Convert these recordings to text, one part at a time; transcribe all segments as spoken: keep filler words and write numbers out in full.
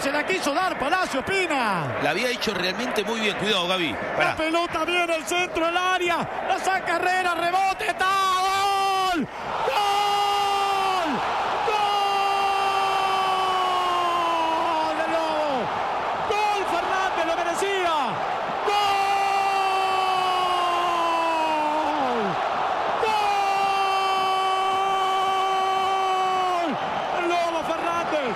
se la quiso dar Palacio Espina. La había hecho realmente muy bien. Cuidado, Gaby. Pará. La pelota viene al centro del área. La saca Herrera, rebote, está. ¡Gol! ¡Gol! ¡Gol del Lobo! ¡Gol! Fernández lo merecía. ¡Gol! ¡Gol! El Lobo Fernández.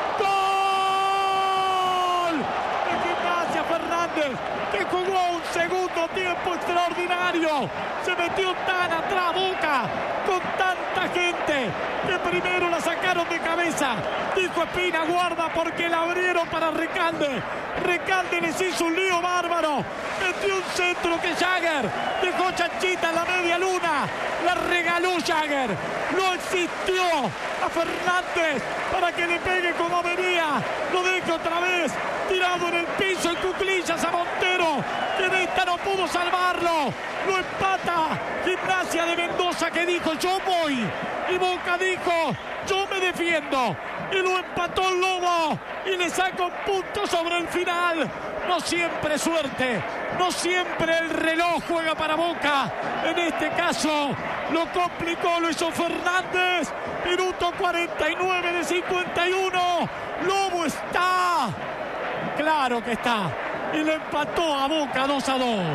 ¡Gol! De Gimnasia Fernández, que jugó un segundo tiempo extraordinario. Se metió tan atrás Boca, con tanta gente, que primero la sacaron de cabeza. Dijo Espina, guarda, porque la abrieron para Recalde. Recalde les hizo un lío bárbaro. Metió un centro que Jagger dejó chanchita en la media luna. La regaló Jagger. Lo existió a Fernández para que le pegue como venía. Lo deja otra vez tirado en el piso en cuclillas a Montero, que de esta no pudo salvarlo. Lo empata Gimnasia de Mendoza, que dijo yo voy, y Boca dijo yo me defiendo, y lo empató el Lobo y le saca un punto sobre el final. No siempre suerte, no siempre el reloj juega para Boca. En este caso lo complicó, lo hizo Fernández. Minuto cuarenta y nueve de cincuenta y uno. Lobo está, claro que está, y le empató a Boca dos a dos.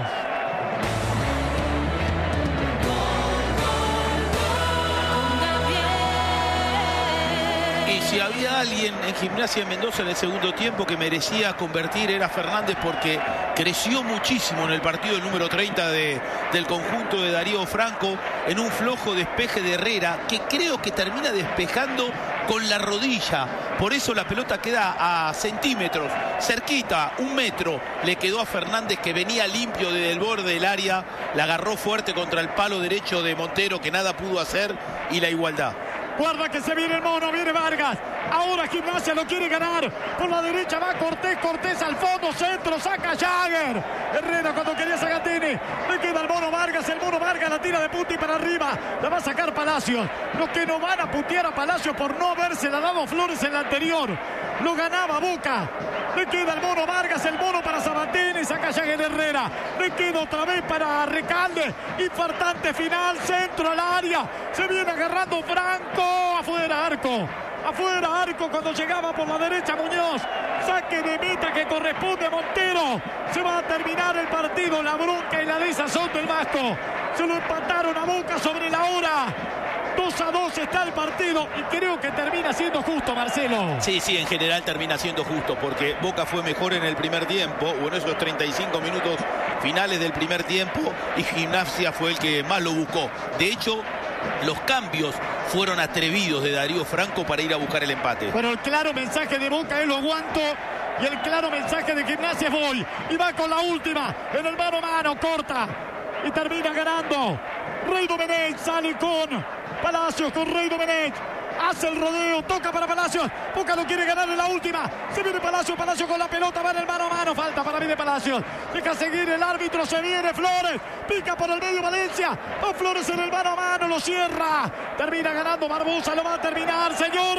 Y si había alguien en Gimnasia de Mendoza en el segundo tiempo que merecía convertir, era Fernández, porque creció muchísimo en el partido el número treinta de, del conjunto de Darío Franco, en un flojo despeje de Herrera, que creo que termina despejando con la rodilla. Por eso la pelota queda a centímetros, cerquita, un metro. Le quedó a Fernández, que venía limpio desde el borde del área. La agarró fuerte contra el palo derecho de Montero, que nada pudo hacer, y la igualdad. Guarda que se viene el mono, viene Vargas. Ahora Gimnasia lo quiere ganar. Por la derecha va Cortés, Cortés al fondo, centro, saca Jagger. Herrera cuando quería Sagatini. Le queda el mono Vargas, el mono Vargas la tira de punta y para arriba. La va a sacar Palacios. Los que no van a putear a Palacios por no haberse dado Flores en la anterior. Lo ganaba Boca. Le queda el mono Vargas, el mono para Sabatini, saca Jagger Herrera. Le queda otra vez para Recalde. Infartante final, centro al área. Se viene agarrando Franco. Afuera, arco. Afuera, arco cuando llegaba por la derecha Muñoz. Saque de meta que corresponde a Montero. Se va a terminar el partido. La bronca y la desazón del Vasco. Se lo empataron a Boca sobre la hora. dos a dos está el partido y creo que termina siendo justo, Marcelo. Sí, sí, en general termina siendo justo, porque Boca fue mejor en el primer tiempo, o en esos treinta y cinco minutos finales del primer tiempo, y Gimnasia fue el que más lo buscó. De hecho, los cambios fueron atrevidos de Darío Franco para ir a buscar el empate. Pero el claro mensaje de Boca es lo aguanto, y el claro mensaje de Gimnasia es voy. Y va con la última, en el mano a mano, corta, y termina ganando. Rey Domenech sale con Palacios, con Rey Domenech. Hace el rodeo, toca para Palacios. Boca lo quiere ganar en la última. Se viene Palacios, Palacios con la pelota, va en el mano a mano. Falta para mí de Palacios. Deja seguir el árbitro, se viene Flores. Pica por el medio Valencia. Va Flores en el mano a mano, lo cierra. Termina ganando Barbosa, lo va a terminar,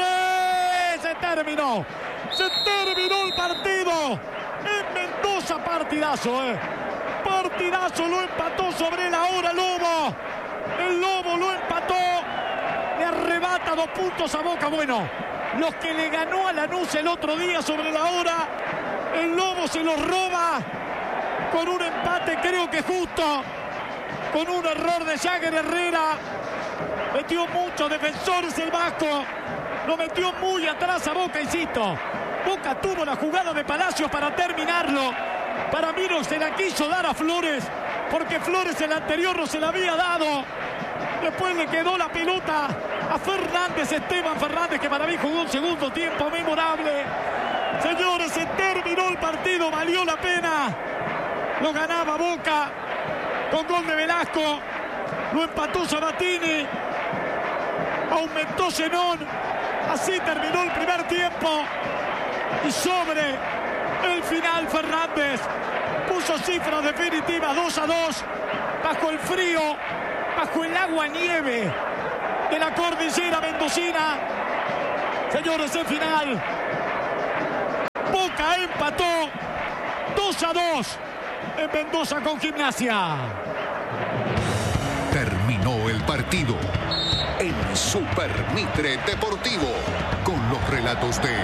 señores. Se terminó. Se terminó el partido. En Mendoza, partidazo, eh. Partidazo, lo empató sobre la hora Lobo. El Lobo lo empató. Le arrebata dos puntos a Boca. Bueno, los que le ganó a Lanús el otro día sobre la hora, el Lobo se los roba con un empate, creo que justo, con un error de Jagger Herrera. Metió muchos defensores el Vasco. Lo metió muy atrás a Boca, insisto. Boca tuvo la jugada de Palacios para terminarlo. Para mí no se la quiso dar a Flores, porque Flores el anterior no se la había dado. Después le quedó la pelota a Fernández, Esteban Fernández, que para mí jugó un segundo tiempo memorable. Señores, se terminó el partido, valió la pena. Lo ganaba Boca con gol de Velasco. Lo empató Sabatini. Aumentó Zenón. Así terminó el primer tiempo. Y sobre el final Fernández puso cifras definitivas, dos a dos, bajo el frío, bajo el agua nieve de la cordillera mendocina. Señores, el final. Boca empató dos a dos en Mendoza con Gimnasia. Terminó el partido en Super Mitre Deportivo con los relatos de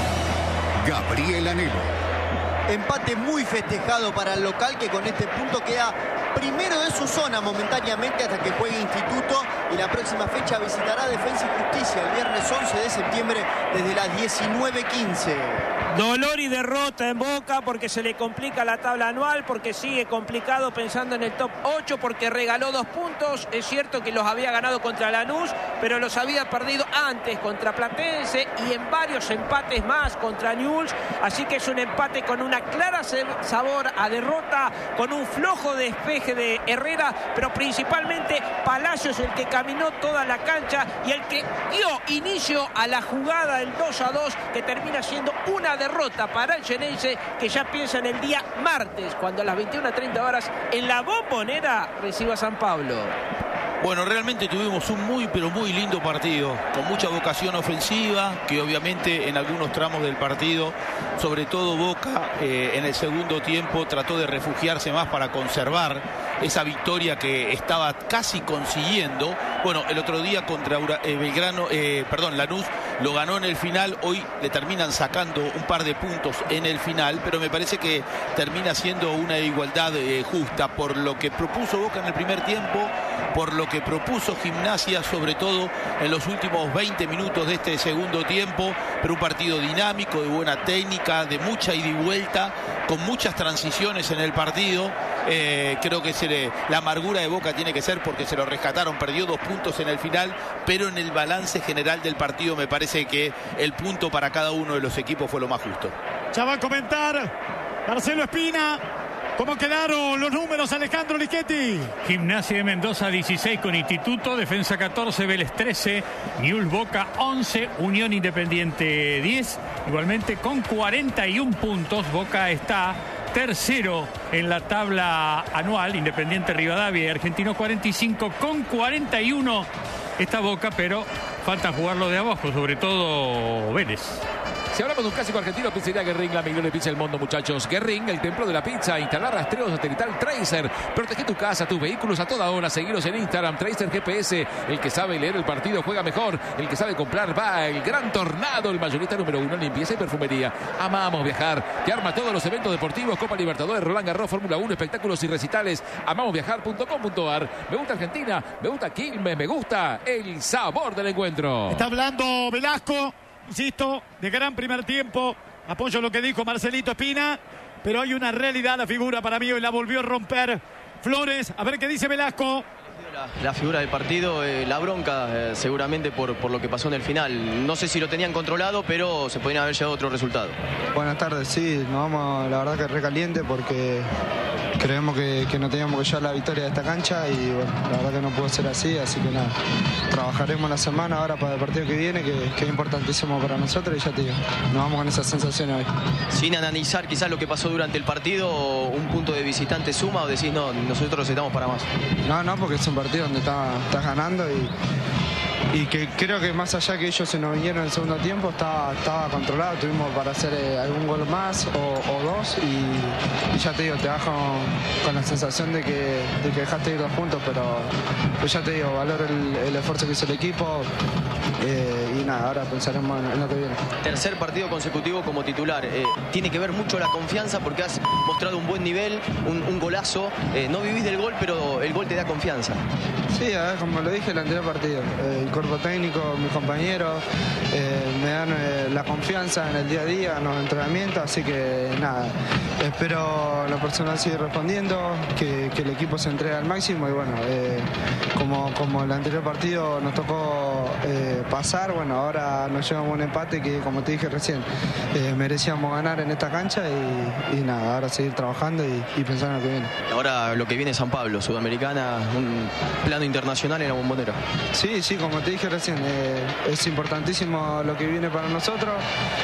Gabriel Anelo. Empate muy festejado para el local, que con este punto queda primero de su zona momentáneamente hasta que juegue Instituto, y la próxima fecha visitará Defensa y Justicia el viernes once de septiembre desde las diecinueve quince. Dolor y derrota en Boca porque se le complica la tabla anual, porque sigue complicado pensando en el top ocho, porque regaló dos puntos. Es cierto que los había ganado contra Lanús, pero los había perdido antes contra Platense y en varios empates más contra Newell's. Así que es un empate con una clara sabor a derrota, con un flojo despeje de Herrera, pero principalmente Palacios el que caminó toda la cancha y el que dio inicio a la jugada del dos a dos, que termina siendo una derrota para el Xeneize, que ya piensa en el día martes, cuando a las veintiuna treinta horas en la Bombonera reciba a San Pablo. Bueno, realmente tuvimos un muy, pero muy lindo partido, con mucha vocación ofensiva, que obviamente en algunos tramos del partido, sobre todo Boca, eh, en el segundo tiempo trató de refugiarse más para conservar esa victoria que estaba casi consiguiendo. Bueno, el otro día contra eh, Belgrano, eh, perdón, Lanús lo ganó en el final, hoy le terminan sacando un par de puntos en el final, pero me parece que termina siendo una igualdad eh, justa por lo que propuso Boca en el primer tiempo, por lo que propuso Gimnasia, sobre todo en los últimos veinte minutos de este segundo tiempo, pero un partido dinámico, de buena técnica, de mucha ida y vuelta, con muchas transiciones en el partido. Eh, creo que se le, la amargura de Boca tiene que ser porque se lo rescataron, perdió dos puntos en el final, pero en el balance general del partido me parece que el punto para cada uno de los equipos fue lo más justo. Ya va a comentar Marcelo Espina cómo quedaron los números. Alejandro Lichetti. Gimnasia de Mendoza dieciséis con Instituto, Defensa catorce, Vélez trece, Newell's Boca once, Unión Independiente diez. Igualmente con cuarenta y un puntos, Boca está tercero en la tabla anual. Independiente Rivadavia y Argentino cuarenta y cinco con cuarenta y uno está Boca, pero falta jugarlo de abajo, sobre todo Vélez. Si hablamos de un clásico argentino, pizzería Guerrín, la mejor pizza del mundo, muchachos. Guerrín, el templo de la pizza. Instalar rastreo satelital Tracer. Protege tu casa, tus vehículos a toda hora. Seguiros en Instagram, Tracer G P S. El que sabe leer el partido juega mejor. El que sabe comprar va. El Gran Tornado, el mayorista número uno en limpieza y perfumería. Amamos viajar. Que arma todos los eventos deportivos. Copa Libertadores, Roland Garros, Fórmula uno, espectáculos y recitales. amamos viajar punto com punto ar. Me gusta Argentina. Me gusta Quilmes. Me gusta el sabor del encuentro. Está hablando Velasco. Insisto, de gran primer tiempo, apoyo lo que dijo Marcelito Espina, pero hay una realidad, la figura para mí hoy la volvió a romper Flores. A ver qué dice Velasco. La, la figura del partido, eh, la bronca eh, seguramente por, por lo que pasó en el final. No sé si lo tenían controlado, pero se podrían haber llevado otro resultado. Buenas tardes, sí, nos vamos la verdad que recaliente porque creemos que, que no teníamos que llevar la victoria de esta cancha y bueno, la verdad que no pudo ser así, así que nada, trabajaremos la semana ahora para el partido que viene, que, que es importantísimo para nosotros y ya te digo, nos vamos con esas sensaciones hoy. Sin analizar quizás lo que pasó durante el partido, un punto de visitante suma o decís no, nosotros estamos para más. No, no, porque es un partido donde estás está ganando y... Y que creo que más allá que ellos se nos vinieron en el segundo tiempo, estaba, estaba controlado, tuvimos para hacer eh, algún gol más o, o dos y, y ya te digo, te vas con, con la sensación de que, de que dejaste ir dos puntos, pero pues ya te digo, valoro el, el esfuerzo que hizo el equipo eh, y nada, ahora pensaremos en, en lo que viene. Tercer partido consecutivo como titular, eh, tiene que ver mucho la confianza porque has mostrado un buen nivel, un, un golazo, eh, no vivís del gol, pero el gol te da confianza. Sí, a ver, como lo dije en el anterior partido, eh, el cuerpo técnico, mis compañeros eh, me dan eh, la confianza en el día a día, en los entrenamientos, así que nada, espero la persona sigue respondiendo, que, que el equipo se entregue al máximo y bueno, eh, como, como el anterior partido nos tocó eh, pasar, bueno, ahora nos llevamos un empate que como te dije recién, eh, merecíamos ganar en esta cancha y, y nada, ahora seguir trabajando y, y pensar en lo que viene. Ahora lo que viene es San Pablo, Sudamericana, un plano internacional en la Bombonera. Sí, sí, como te dije recién, eh, es importantísimo lo que viene para nosotros.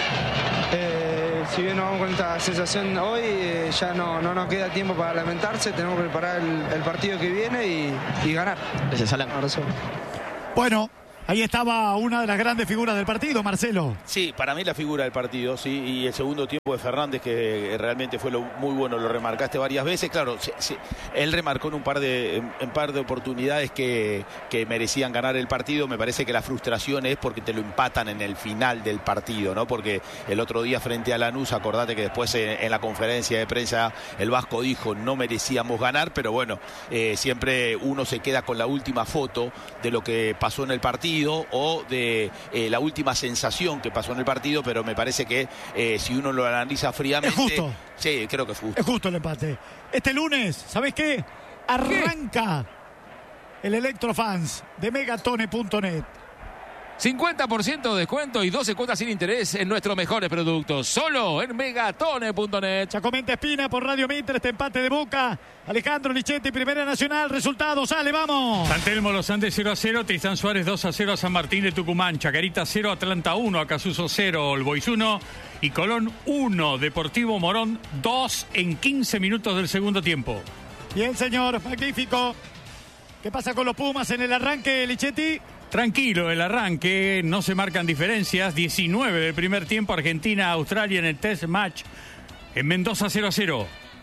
Eh, si bien nos vamos con esta sensación hoy, eh, ya no, no nos queda tiempo para lamentarse, tenemos que preparar el, el partido que viene y, y ganar. Gracias, Alan. Bueno, Ahí estaba una de las grandes figuras del partido, Marcelo. Sí, para mí la figura del partido, sí, y el segundo tiempo de Fernández, que realmente fue lo, muy bueno, lo remarcaste varias veces. Claro, sí, sí, él remarcó en un par de, en, en par de oportunidades que, que merecían ganar el partido. Me parece que la frustración es porque te lo empatan en el final del partido, ¿no? Porque el otro día frente a Lanús, acordate que después en, en la conferencia de prensa el Vasco dijo no merecíamos ganar, pero bueno, eh, siempre uno se queda con la última foto de lo que pasó en el partido o de eh, la última sensación que pasó en el partido, pero me parece que eh, si uno lo analiza fríamente... Es justo. Sí, creo que es justo. Es justo el empate. Este lunes, ¿sabes qué? Arranca ¿Qué? el Electrofans de megatone punto net. cincuenta por ciento de descuento y doce cuotas sin interés en nuestros mejores productos. Solo en megatone punto net. Ya comenta Espina por Radio Mitre este empate de Boca. Alejandro Lichetti, Primera Nacional. Resultado, sale, vamos. San Telmo Los Andes cero a cero. Tristán Suárez dos a cero a San Martín de Tucumán. Chacarita cero, Atlanta uno. Acasuso cero, All Boys uno. Y Colón uno. Deportivo Morón dos en quince minutos del segundo tiempo. Bien, señor. Magnífico. ¿Qué pasa con los Pumas en el arranque, Lichetti? Tranquilo el arranque, no se marcan diferencias. diecinueve del primer tiempo, Argentina-Australia en el test match en Mendoza cero a cero.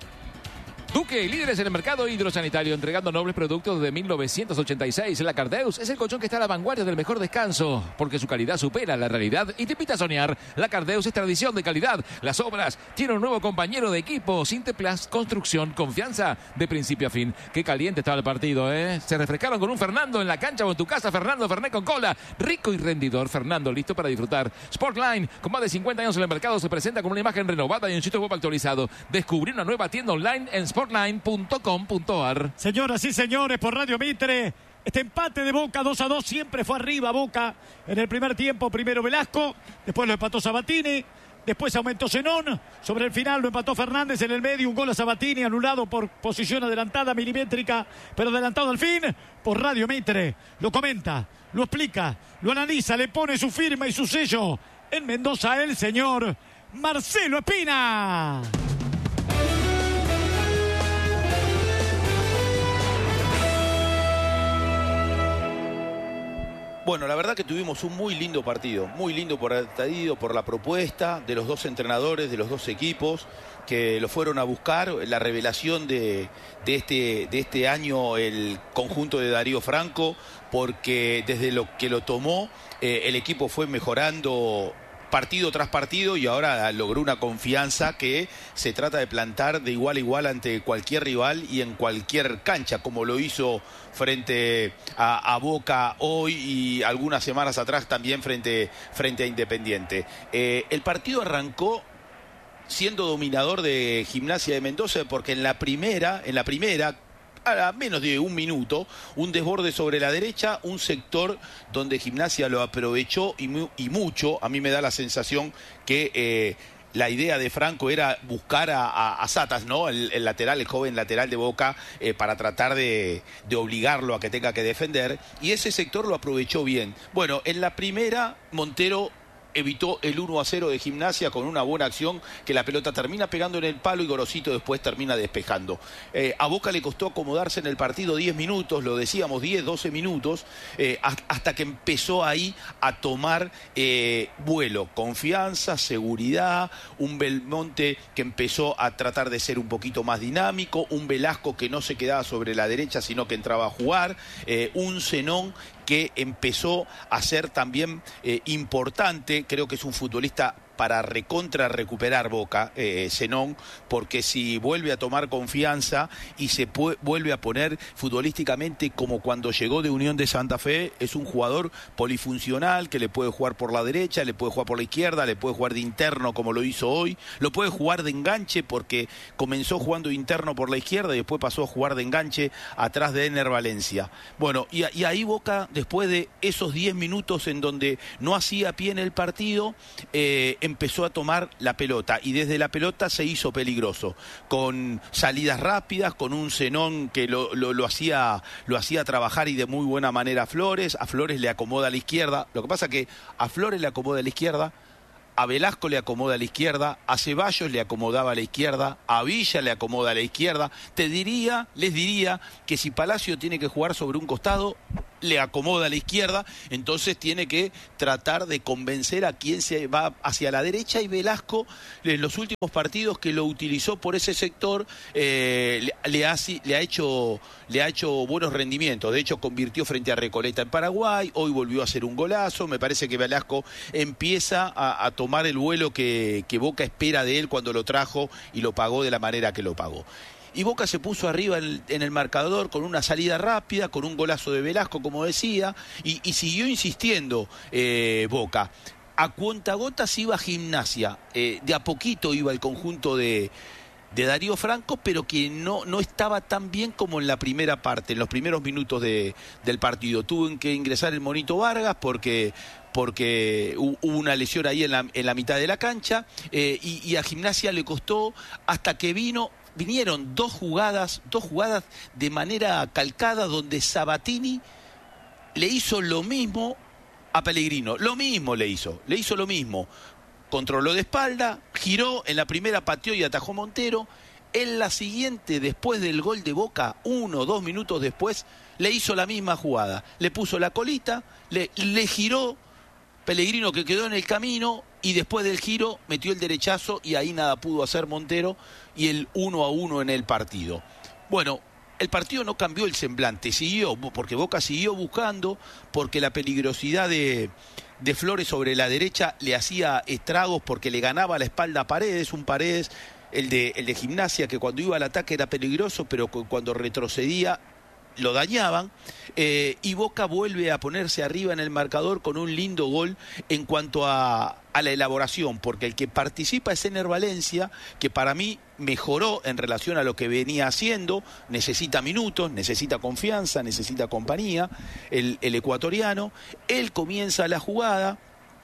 Duque, líderes en el mercado hidrosanitario, entregando nobles productos de mil novecientos ochenta y seis. La Cardeus es el colchón que está a la vanguardia del mejor descanso, porque su calidad supera la realidad y te invita a soñar. La Cardeus es tradición de calidad. Las obras tienen un nuevo compañero de equipo. Sinteplast Construcción, confianza de principio a fin. Qué caliente estaba el partido, ¿eh? Se refrescaron con un Fernando en la cancha o en tu casa. Fernando Fernet con cola. Rico y rendidor. Fernando, listo para disfrutar. Sportline, con más de cincuenta años en el mercado, se presenta con una imagen renovada y un sitio web actualizado. Descubrí una nueva tienda online en sportline punto com punto ar. Señoras y señores, por Radio Mitre, este empate de Boca dos a dos siempre fue arriba Boca en el primer tiempo. Primero Velasco, después lo empató Sabatini, después aumentó Zenón, sobre el final lo empató Fernández en el medio, un gol a Sabatini anulado por posición adelantada milimétrica, pero adelantado al fin. Por Radio Mitre lo comenta, lo explica, lo analiza, le pone su firma y su sello en Mendoza el señor Marcelo Espina. Bueno, la verdad que tuvimos un muy lindo partido, muy lindo por el partido, por la propuesta de los dos entrenadores, de los dos equipos, que lo fueron a buscar. La revelación de, de, este, de este año, el conjunto de Darío Franco, porque desde lo que lo tomó, eh, el equipo fue mejorando partido tras partido y ahora logró una confianza que se trata de plantar de igual a igual ante cualquier rival y en cualquier cancha, como lo hizo frente a, a Boca hoy y algunas semanas atrás también frente, frente a Independiente. Eh, el partido arrancó siendo dominador de Gimnasia de Mendoza porque en la primera, en la primera a menos de un minuto, un desborde sobre la derecha, un sector donde Gimnasia lo aprovechó y, mu y mucho. A mí me da la sensación que eh, la idea de Franco era buscar a, a, a Satas, ¿no? El, el lateral, el joven lateral de Boca, eh, para tratar de, de obligarlo a que tenga que defender. Y ese sector lo aprovechó bien. Bueno, en la primera, Montero evitó el uno a cero de Gimnasia con una buena acción que la pelota termina pegando en el palo y Gorosito después termina despejando. Eh, a Boca le costó acomodarse en el partido diez minutos, lo decíamos, diez, doce minutos, eh, hasta que empezó ahí a tomar eh, vuelo, confianza, seguridad, un Belmonte que empezó a tratar de ser un poquito más dinámico, un Velasco que no se quedaba sobre la derecha sino que entraba a jugar, eh, un Zenón que empezó a ser también eh, importante. Creo que es un futbolista para recontra recuperar Boca, eh, Zenón, porque si vuelve a tomar confianza y se vuelve a poner futbolísticamente como cuando llegó de Unión de Santa Fe, es un jugador polifuncional que le puede jugar por la derecha, le puede jugar por la izquierda, le puede jugar de interno como lo hizo hoy, lo puede jugar de enganche porque comenzó jugando interno por la izquierda y después pasó a jugar de enganche atrás de Ener Valencia. Bueno, y, y ahí Boca, después de esos diez minutos en donde no hacía pie en el partido, eh, empezó a tomar la pelota y desde la pelota se hizo peligroso, con salidas rápidas, con un Zenón que lo, lo, lo, hacía, lo hacía trabajar y de muy buena manera a Flores. A Flores le acomoda a la izquierda, lo que pasa que a Flores le acomoda a la izquierda, a Velasco le acomoda a la izquierda, a Ceballos le acomodaba a la izquierda, a Villa le acomoda a la izquierda. Te diría, les diría que si Palacio tiene que jugar sobre un costado, le acomoda a la izquierda, entonces tiene que tratar de convencer a quien se va hacia la derecha, y Velasco en los últimos partidos que lo utilizó por ese sector eh, le, le, ha, le, ha hecho, le ha hecho buenos rendimientos. De hecho convirtió frente a Recoleta en Paraguay, hoy volvió a hacer un golazo. Me parece que Velasco empieza a, a tomar el vuelo que, que Boca espera de él cuando lo trajo y lo pagó de la manera que lo pagó. Y Boca se puso arriba en, en el marcador con una salida rápida, con un golazo de Velasco, como decía, y, y siguió insistiendo eh, Boca. A cuentagotas iba Gimnasia, eh, de a poquito iba el conjunto de, de Darío Franco, pero que no, no estaba tan bien como en la primera parte, en los primeros minutos de, del partido. Tuvo que ingresar el Monito Vargas porque... porque hubo una lesión ahí en la, en la mitad de la cancha, eh, y, y a Gimnasia le costó hasta que vino... Vinieron dos jugadas, dos jugadas de manera calcada donde Sabatini le hizo lo mismo a Pellegrino. Lo mismo le hizo, le hizo lo mismo. Controló de espalda, giró, en la primera pateó y atajó Montero. En la siguiente, después del gol de Boca, uno o dos minutos después, le hizo la misma jugada. Le puso la colita, le, le giró, Pellegrino que quedó en el camino, y después del giro metió el derechazo y ahí nada pudo hacer Montero, y el uno a uno en el partido. Bueno, el partido no cambió el semblante, siguió, porque Boca siguió buscando, porque la peligrosidad de, de Flores sobre la derecha le hacía estragos, porque le ganaba la espalda a Paredes, un Paredes, el de, el de Gimnasia, que cuando iba al ataque era peligroso, pero cuando retrocedía lo dañaban, eh, y Boca vuelve a ponerse arriba en el marcador con un lindo gol en cuanto a, a la elaboración, porque el que participa es Ener Valencia, que para mí mejoró en relación a lo que venía haciendo, necesita minutos, necesita confianza, necesita compañía, el, el ecuatoriano. Él comienza la jugada,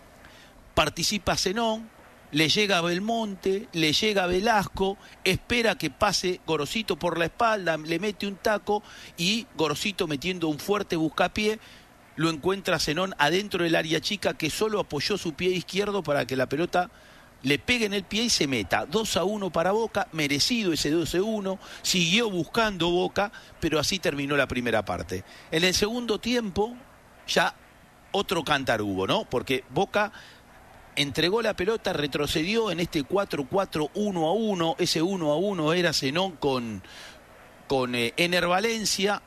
participa Zenón, le llega a Belmonte, le llega a Velasco, espera que pase Gorosito por la espalda, le mete un taco, y Gorosito, metiendo un fuerte buscapié, lo encuentra Zenón adentro del área chica, que solo apoyó su pie izquierdo para que la pelota le pegue en el pie y se meta. dos a uno para Boca, merecido ese dos a uno, siguió buscando Boca, pero así terminó la primera parte. En el segundo tiempo ya otro cantar hubo, ¿no? Porque Boca entregó la pelota, retrocedió en este cuatro cuatro uno a uno, ese uno a uno era Zenón con, con eh, Ener Valencia,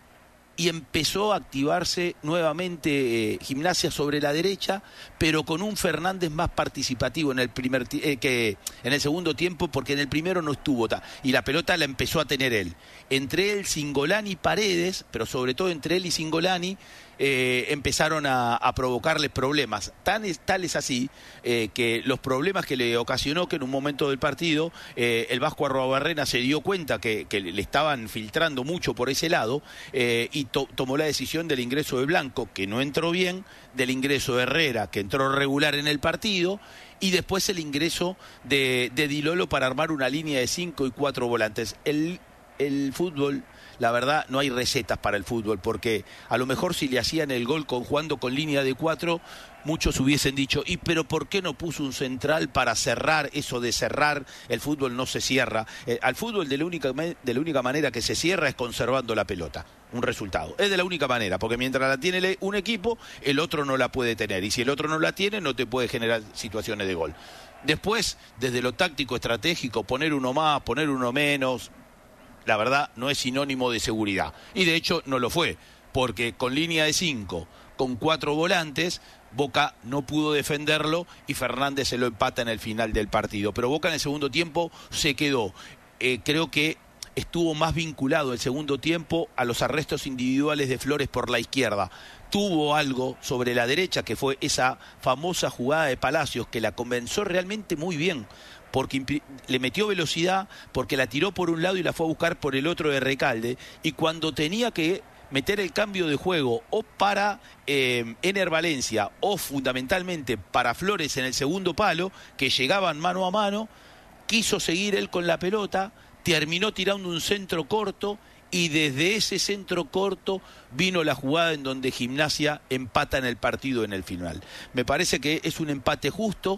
y empezó a activarse nuevamente eh, Gimnasia sobre la derecha, pero con un Fernández más participativo en el primer eh, que en el segundo tiempo, porque en el primero no estuvo, ta, y la pelota la empezó a tener él. Entre él, Cingolani y Paredes, pero sobre todo entre él y Cingolani, eh, empezaron a, a provocarle problemas. Tan es, tal es así eh, que los problemas que le ocasionó que en un momento del partido eh, el Vasco Arruabarrena se dio cuenta que, que le estaban filtrando mucho por ese lado, eh, y to, tomó la decisión del ingreso de Blanco, que no entró bien, del ingreso de Herrera, que entró regular en el partido, y después el ingreso de, de Di Lolo para armar una línea de cinco y cuatro volantes. El, el fútbol, la verdad, no hay recetas para el fútbol, porque a lo mejor si le hacían el gol con, jugando con línea de cuatro, muchos hubiesen dicho, ¿y pero por qué no puso un central para cerrar? Eso de cerrar, el fútbol no se cierra. Eh, al fútbol de la, única, de la única manera que se cierra es conservando la pelota, un resultado. Es de la única manera, porque mientras la tiene un equipo, el otro no la puede tener, y si el otro no la tiene, no te puede generar situaciones de gol. Después, desde lo táctico estratégico, poner uno más, poner uno menos, la verdad no es sinónimo de seguridad, y de hecho no lo fue, porque con línea de cinco, con cuatro volantes, Boca no pudo defenderlo y Fernández se lo empata en el final del partido. Pero Boca en el segundo tiempo se quedó. Eh, creo que estuvo más vinculado el segundo tiempo a los arrestos individuales de Flores por la izquierda. Tuvo algo sobre la derecha, que fue esa famosa jugada de Palacios, que la comenzó realmente muy bien, porque le metió velocidad, porque la tiró por un lado y la fue a buscar por el otro de Recalde, y cuando tenía que meter el cambio de juego o para eh, Ener Valencia o fundamentalmente para Flores en el segundo palo, que llegaban mano a mano, quiso seguir él con la pelota, terminó tirando un centro corto, y desde ese centro corto vino la jugada en donde Gimnasia empata en el partido en el final. Me parece que es un empate justo.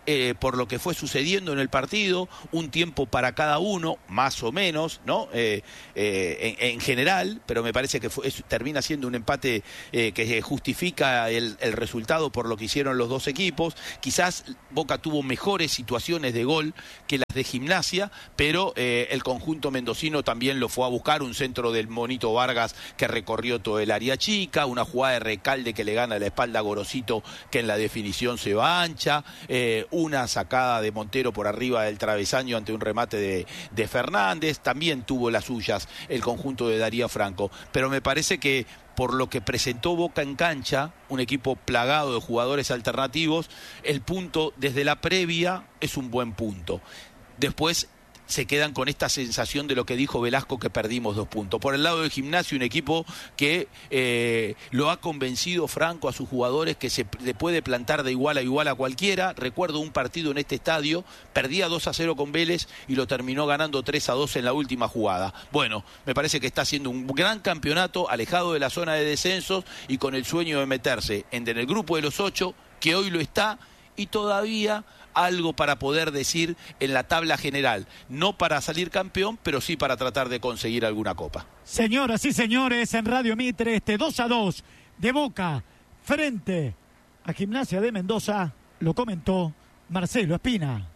eh, por lo que fue sucediendo en el partido, un tiempo para cada uno, más o menos, ¿no? Eh, eh, en, en general, pero me parece que fue, es, termina siendo un empate eh, que justifica el, el resultado por lo que hicieron los dos equipos. Quizás Boca tuvo mejores situaciones de gol que las de Gimnasia, pero eh, el conjunto mendocino también lo fue a buscar, un centro del Monito Vargas que recorrió todo el área chica, una jugada de Recalde que le gana la espalda a Gorosito que en la definición se va ancha, eh, una sacada de Montero por arriba del travesaño ante un remate de, de Fernández, también tuvo las suyas el conjunto de Darío Franco, pero me parece que por lo que presentó Boca en cancha, un equipo plagado de jugadores alternativos, el punto desde la previa es un buen punto. Después se quedan con esta sensación de lo que dijo Velasco, que perdimos dos puntos. Por el lado del Gimnasia, un equipo que eh, lo ha convencido Franco a sus jugadores que se le puede plantar de igual a igual a cualquiera. Recuerdo un partido en este estadio, perdía dos a cero con Vélez y lo terminó ganando tres a dos en la última jugada. Bueno, me parece que está haciendo un gran campeonato, alejado de la zona de descensos y con el sueño de meterse en el grupo de los ocho, que hoy lo está, y todavía algo para poder decir en la tabla general, no para salir campeón, pero sí para tratar de conseguir alguna copa. Señoras y señores, en Radio Mitre, este dos a dos de Boca frente a Gimnasia de Mendoza, lo comentó Marcelo Espina.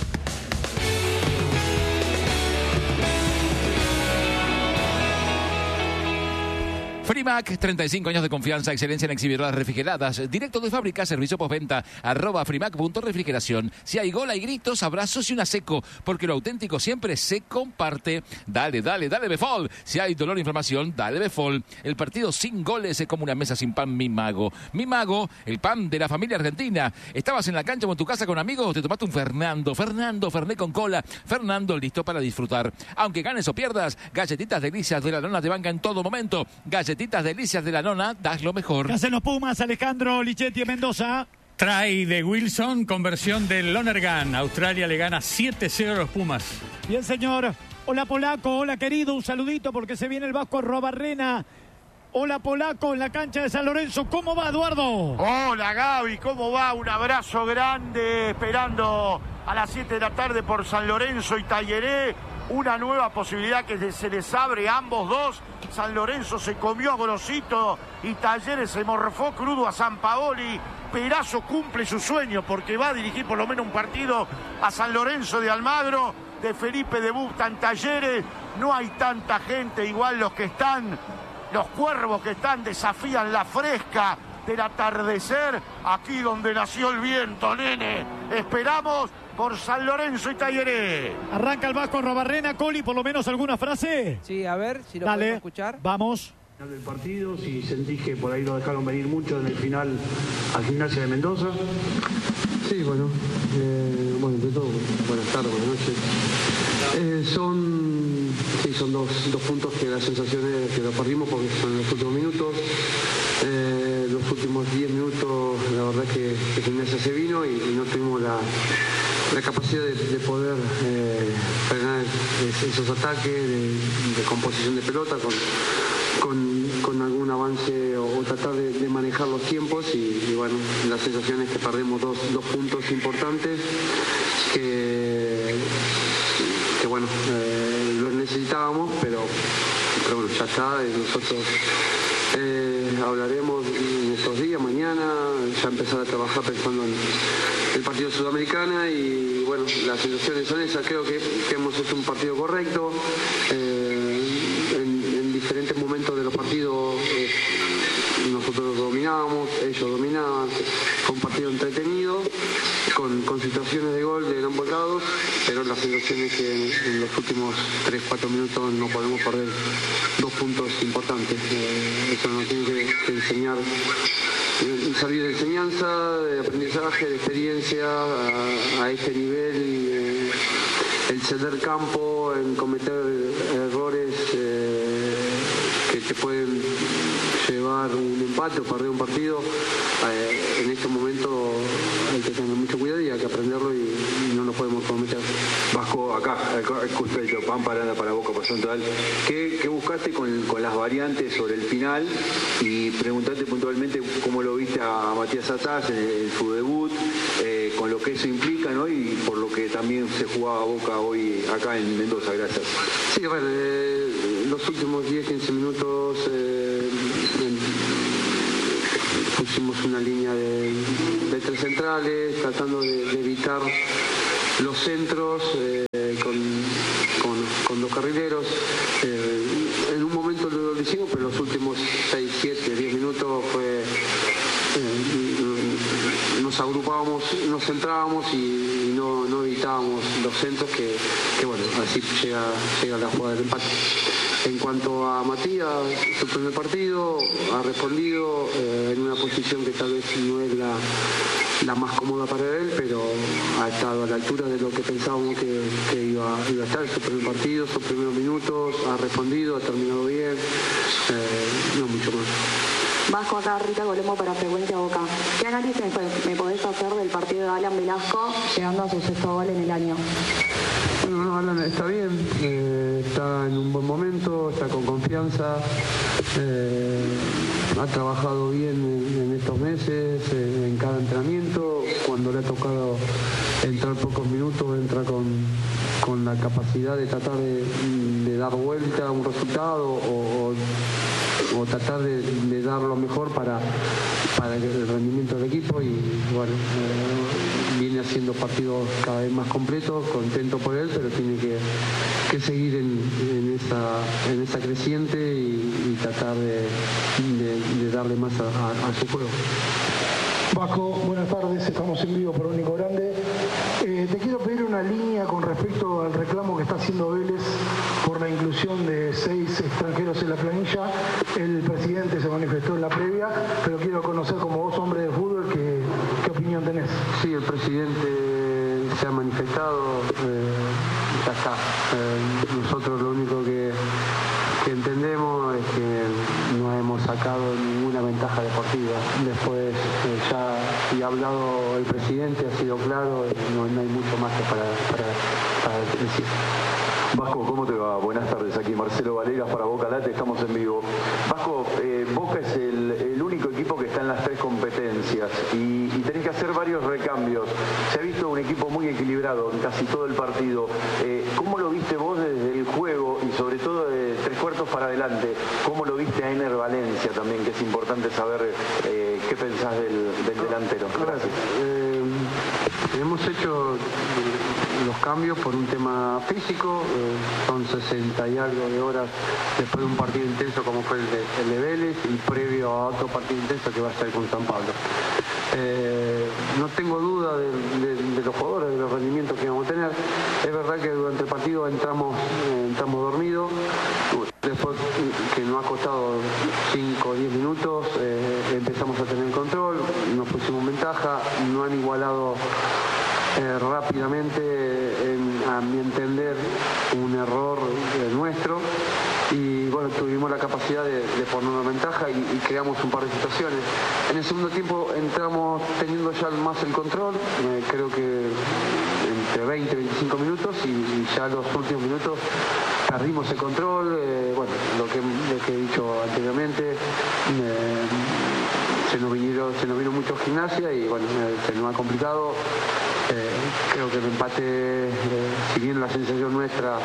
Frimac, treinta y cinco años de confianza, excelencia en exhibidoras refrigeradas, directo de fábrica, servicio postventa, arroba frimac.refrigeración. Si hay gol, hay gritos, abrazos y una seco, porque lo auténtico siempre se comparte. Dale, dale, dale Befol. Si hay dolor e inflamación, dale Befol. El partido sin goles es como una mesa sin pan, Mi Mago. Mi Mago, el pan de la familia argentina. Estabas en la cancha o en tu casa con amigos, te tomaste un Fernando. Fernando, Fernet con cola. Fernando, listo para disfrutar. Aunque ganes o pierdas, galletitas delicias de la nona te banca en todo momento. Galletitas delicias de la nona, das lo mejor. ¿Qué hacen los Pumas, Alejandro Lichetti en Mendoza? Trae de Wilson, conversión del Lonergan. Australia le gana siete cero a los Pumas. Bien, señor. Hola, Polaco. Hola, querido. Un saludito porque se viene el Vasco Arrobarrena. Hola, Polaco, en la cancha de San Lorenzo. ¿Cómo va, Eduardo? Hola, Gaby. ¿Cómo va? Un abrazo grande. Esperando a las siete de la tarde por San Lorenzo y Talleré. Una nueva posibilidad que se les abre a ambos dos. San Lorenzo se comió a Gorosito y Talleres se morfó crudo a San Paoli. Perazo cumple su sueño porque va a dirigir por lo menos un partido a San Lorenzo de Almagro. De Felipe debuta en Talleres. No hay tanta gente, igual los que están, los cuervos que están desafían la fresca del atardecer. Aquí donde nació el viento, nene. Esperamos por San Lorenzo y Talleré. Arranca el Vasco Arrobarrena. Coli, por lo menos alguna frase. Sí, a ver si lo Dale, podemos escuchar. Vamos. Del partido, si sentí que por ahí lo dejaron venir mucho en el final al Gimnasia de Mendoza. Sí, bueno, eh, bueno, de todo, buenas tardes, buenas noches. Eh, son, sí, son dos, dos puntos que la sensación es que lo perdimos porque son en los últimos minutos. Eh, los últimos diez minutos, la verdad es que, que Gimnasia se vino y, y no tuvimos la, la capacidad de, de poder eh, frenar esos ataques de, de composición de pelota con, con, con algún avance o, o tratar de, de manejar los tiempos y, y bueno, la sensación es que perdemos dos, dos puntos importantes que, que bueno, eh, los necesitábamos, pero, pero bueno, ya está, nosotros eh, hablaremos en estos días, mañana, ya empezar a trabajar pensando en el partido Sudamericana y bueno, las sensaciones son esas, creo que, que hemos hecho un partido correcto, eh, en, en diferentes momentos de los partidos eh, nosotros dominábamos, ellos dominaban, fue un partido entretenido, con, con situaciones de gol de ambos lados, pero la sensación es que en, en los últimos tres cuatro minutos no podemos perder dos puntos importantes, eh, eso nos tiene que, que enseñar, eh, salir de enseñanza, de aprendizaje, de experiencia a, a este nivel, eh, el ceder campo, en cometer errores eh, que te pueden llevar un empate o perder un partido, eh, en este momento hay que tener mucho cuidado y hay que aprenderlo y, y no lo podemos cometer. Vasco, acá, justo el pan parada para Boca, pasó en total. ¿Qué, qué buscaste con, con las variantes sobre el final? Y preguntarte puntualmente cómo lo viste a Matías Atás en, en su debut, eh, con con lo que eso implica, ¿no? Y por lo que también se jugaba Boca hoy acá en Mendoza. Gracias. Sí, a ver, eh, los últimos diez, quince minutos eh, pusimos una línea de, de tres centrales, tratando de, de evitar los centros eh, con, con, con dos carrileros. Eh, en un momento lo, lo hicimos, pero los últimos seis, siete, diez minutos fue... Eh, nos agrupábamos, nos centrábamos y, y no, no evitábamos los centros que, que bueno, así llega, llega la jugada del empate. En cuanto a Matías, su primer partido, ha respondido eh, en una posición que tal vez no es la, la más cómoda para él, pero ha estado a la altura de lo que pensábamos que, que iba, iba a estar. Su primer partido, sus primeros minutos, ha respondido, ha terminado bien, eh, no mucho más. Vasco, acá Rita Colombo para Frecuencia Boca. ¿Qué análisis me podés hacer del partido de Alan Velasco llegando a su sexto gol en el año? Bueno, no, Alan está bien, eh, está en un buen momento, está con confianza, eh, ha trabajado bien en, en estos meses, eh, en cada entrenamiento. Cuando le ha tocado entrar pocos minutos, entra con, con la capacidad de tratar de, de dar vuelta a un resultado o, o o tratar de, de dar lo mejor para, para el rendimiento del equipo y bueno, eh, viene haciendo partidos cada vez más completos, contento por él, pero tiene que, que seguir en, en, esa, en esa creciente y, y tratar de, de, de darle más a, a, a su juego. Vasco, buenas tardes, estamos en vivo por Único Grande. Eh, te quiero pedir una línea con respecto al reclamo que está haciendo Vélez por la inclusión de seis extranjeros en la planilla. El presidente se manifestó en la previa, pero quiero conocer como vos, hombre de fútbol, qué, qué opinión tenés. Sí, el presidente se ha manifestado, eh, ya está. Eh, nosotros lo único que, que entendemos es que no hemos sacado ninguna ventaja deportiva. Después eh, ya y ha hablado el presidente, ha sido claro, no, no hay mucho más que para, para, para decir. Vasco, ¿cómo te va? Buenas tardes, aquí Marcelo Valegas para Boca Late, estamos en vivo. Vasco, eh, Boca es el, el único equipo que está en las tres competencias y, y tenés que hacer varios recambios. Se ha visto un equipo muy equilibrado en casi todo el partido. Eh, ¿Cómo lo viste vos desde el juego y sobre todo de tres cuartos para adelante? ¿Cómo lo viste a Ener Valencia también, que es importante saber eh, qué pensás del, del delantero? Gracias. Eh, hemos hecho los cambios por un tema físico, eh, son sesenta y algo de horas después de un partido intenso como fue el de, el de Vélez y previo a otro partido intenso que va a ser con San Pablo. Eh, no tengo duda de, de, de los jugadores, de los rendimientos que vamos a tener. Es verdad que durante el partido entramos, eh, entramos dormidos, después que nos ha costado cinco o diez minutos, eh, empezamos a tener control, nos pusimos ventaja, no han igualado Eh, rápidamente, en, a mi entender, un error eh, nuestro y bueno, tuvimos la capacidad de, de ponernos ventaja y, y creamos un par de situaciones. En el segundo tiempo entramos teniendo ya más el control, eh, creo que entre veinte y veinticinco minutos y, y ya los últimos minutos perdimos el control, eh, bueno, lo que, lo que he dicho anteriormente. Eh, se nos vinieron, se nos vino mucho Gimnasia y bueno, eh, se nos ha complicado. Eh, creo que el empate, eh, si bien la sensación nuestra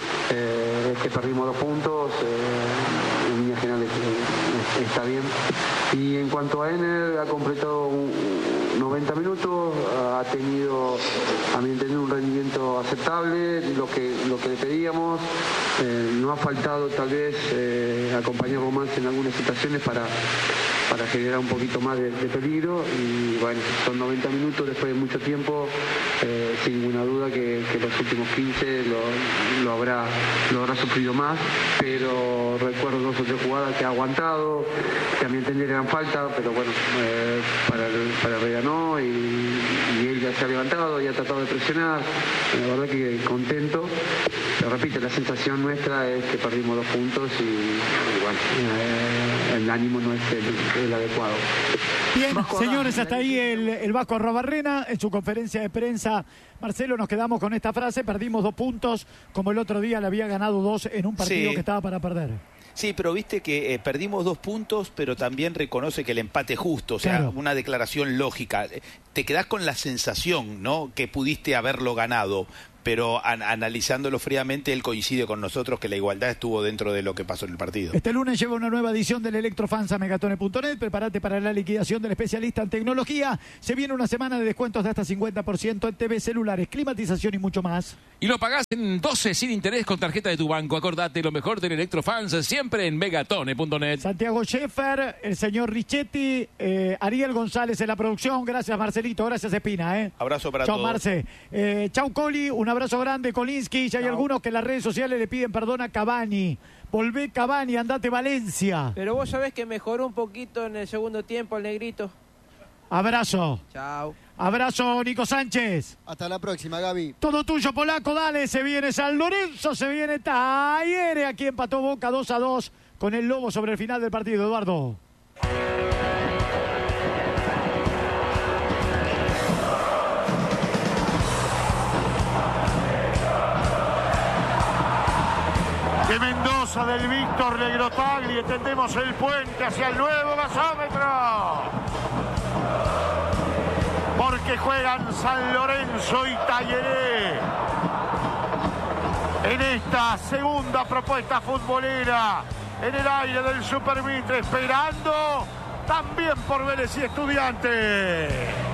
eh, es que perdimos dos puntos, eh, en línea general eh, está bien. Y en cuanto a Ener, ha completado noventa minutos, ha tenido, a mi entender, un rendimiento aceptable, lo que, lo que le pedíamos. Eh, no ha faltado tal vez eh, acompañarlo más en algunas situaciones para para generar un poquito más de, de peligro y bueno, son noventa minutos después de mucho tiempo, eh, sin ninguna duda que, que los últimos quince lo, lo, habrá, lo habrá sufrido más, pero recuerdo dos o tres jugadas que ha aguantado, que a mi entender eran falta, pero bueno, eh, para, el, para el Rey no, y, y él ya se ha levantado y ha tratado de presionar, la verdad que contento, pero repito, la sensación nuestra es que perdimos dos puntos y, y bueno, eh, el ánimo no es el el adecuado. Bien, señores, hasta ahí el, el Vasco Arrobarrena en su conferencia de prensa. Marcelo, nos quedamos con esta frase: perdimos dos puntos, como el otro día le había ganado dos en un partido sí. que estaba para perder. Sí, pero viste que eh, perdimos dos puntos, pero también reconoce que el empate es justo, o sea, claro. una declaración lógica. te quedás con la sensación, ¿no?, que pudiste haberlo ganado. Pero an analizándolo fríamente, él coincide con nosotros que la igualdad estuvo dentro de lo que pasó en el partido. Este lunes lleva una nueva edición del Electrofans a megatone punto net. Prepárate para la liquidación del especialista en tecnología. Se viene una semana de descuentos de hasta cincuenta por ciento en T V, celulares, climatización y mucho más. Y lo pagás en doce sin interés con tarjeta de tu banco. Acordate, lo mejor del Electrofans siempre en megatone punto net. Santiago Scheffer, el señor Richetti, eh, Ariel González en la producción. Gracias, Marcelito. Gracias, Espina. Eh. Abrazo para Chau, todos. Marce. Eh, chau, Coli. Un abrazo grande, Kolinsky. Ya hay algunos que en las redes sociales le piden perdón a Cavani. Volvé, Cavani, andate Valencia. Pero vos sabés que mejoró un poquito en el segundo tiempo el negrito. Abrazo. Chao. Abrazo, Nico Sánchez. Hasta la próxima, Gaby. Todo tuyo, Polaco, dale. Se viene San Lorenzo, se viene Talleres. Aquí empató Boca dos a dos con el Lobo sobre el final del partido, Eduardo. De Mendoza, del Víctor Negrotagli, extendemos el puente hacia el nuevo gasómetro. Porque juegan San Lorenzo y Talleres en esta segunda propuesta futbolera en el aire del Super Mitre, esperando también por Vélez y Estudiantes.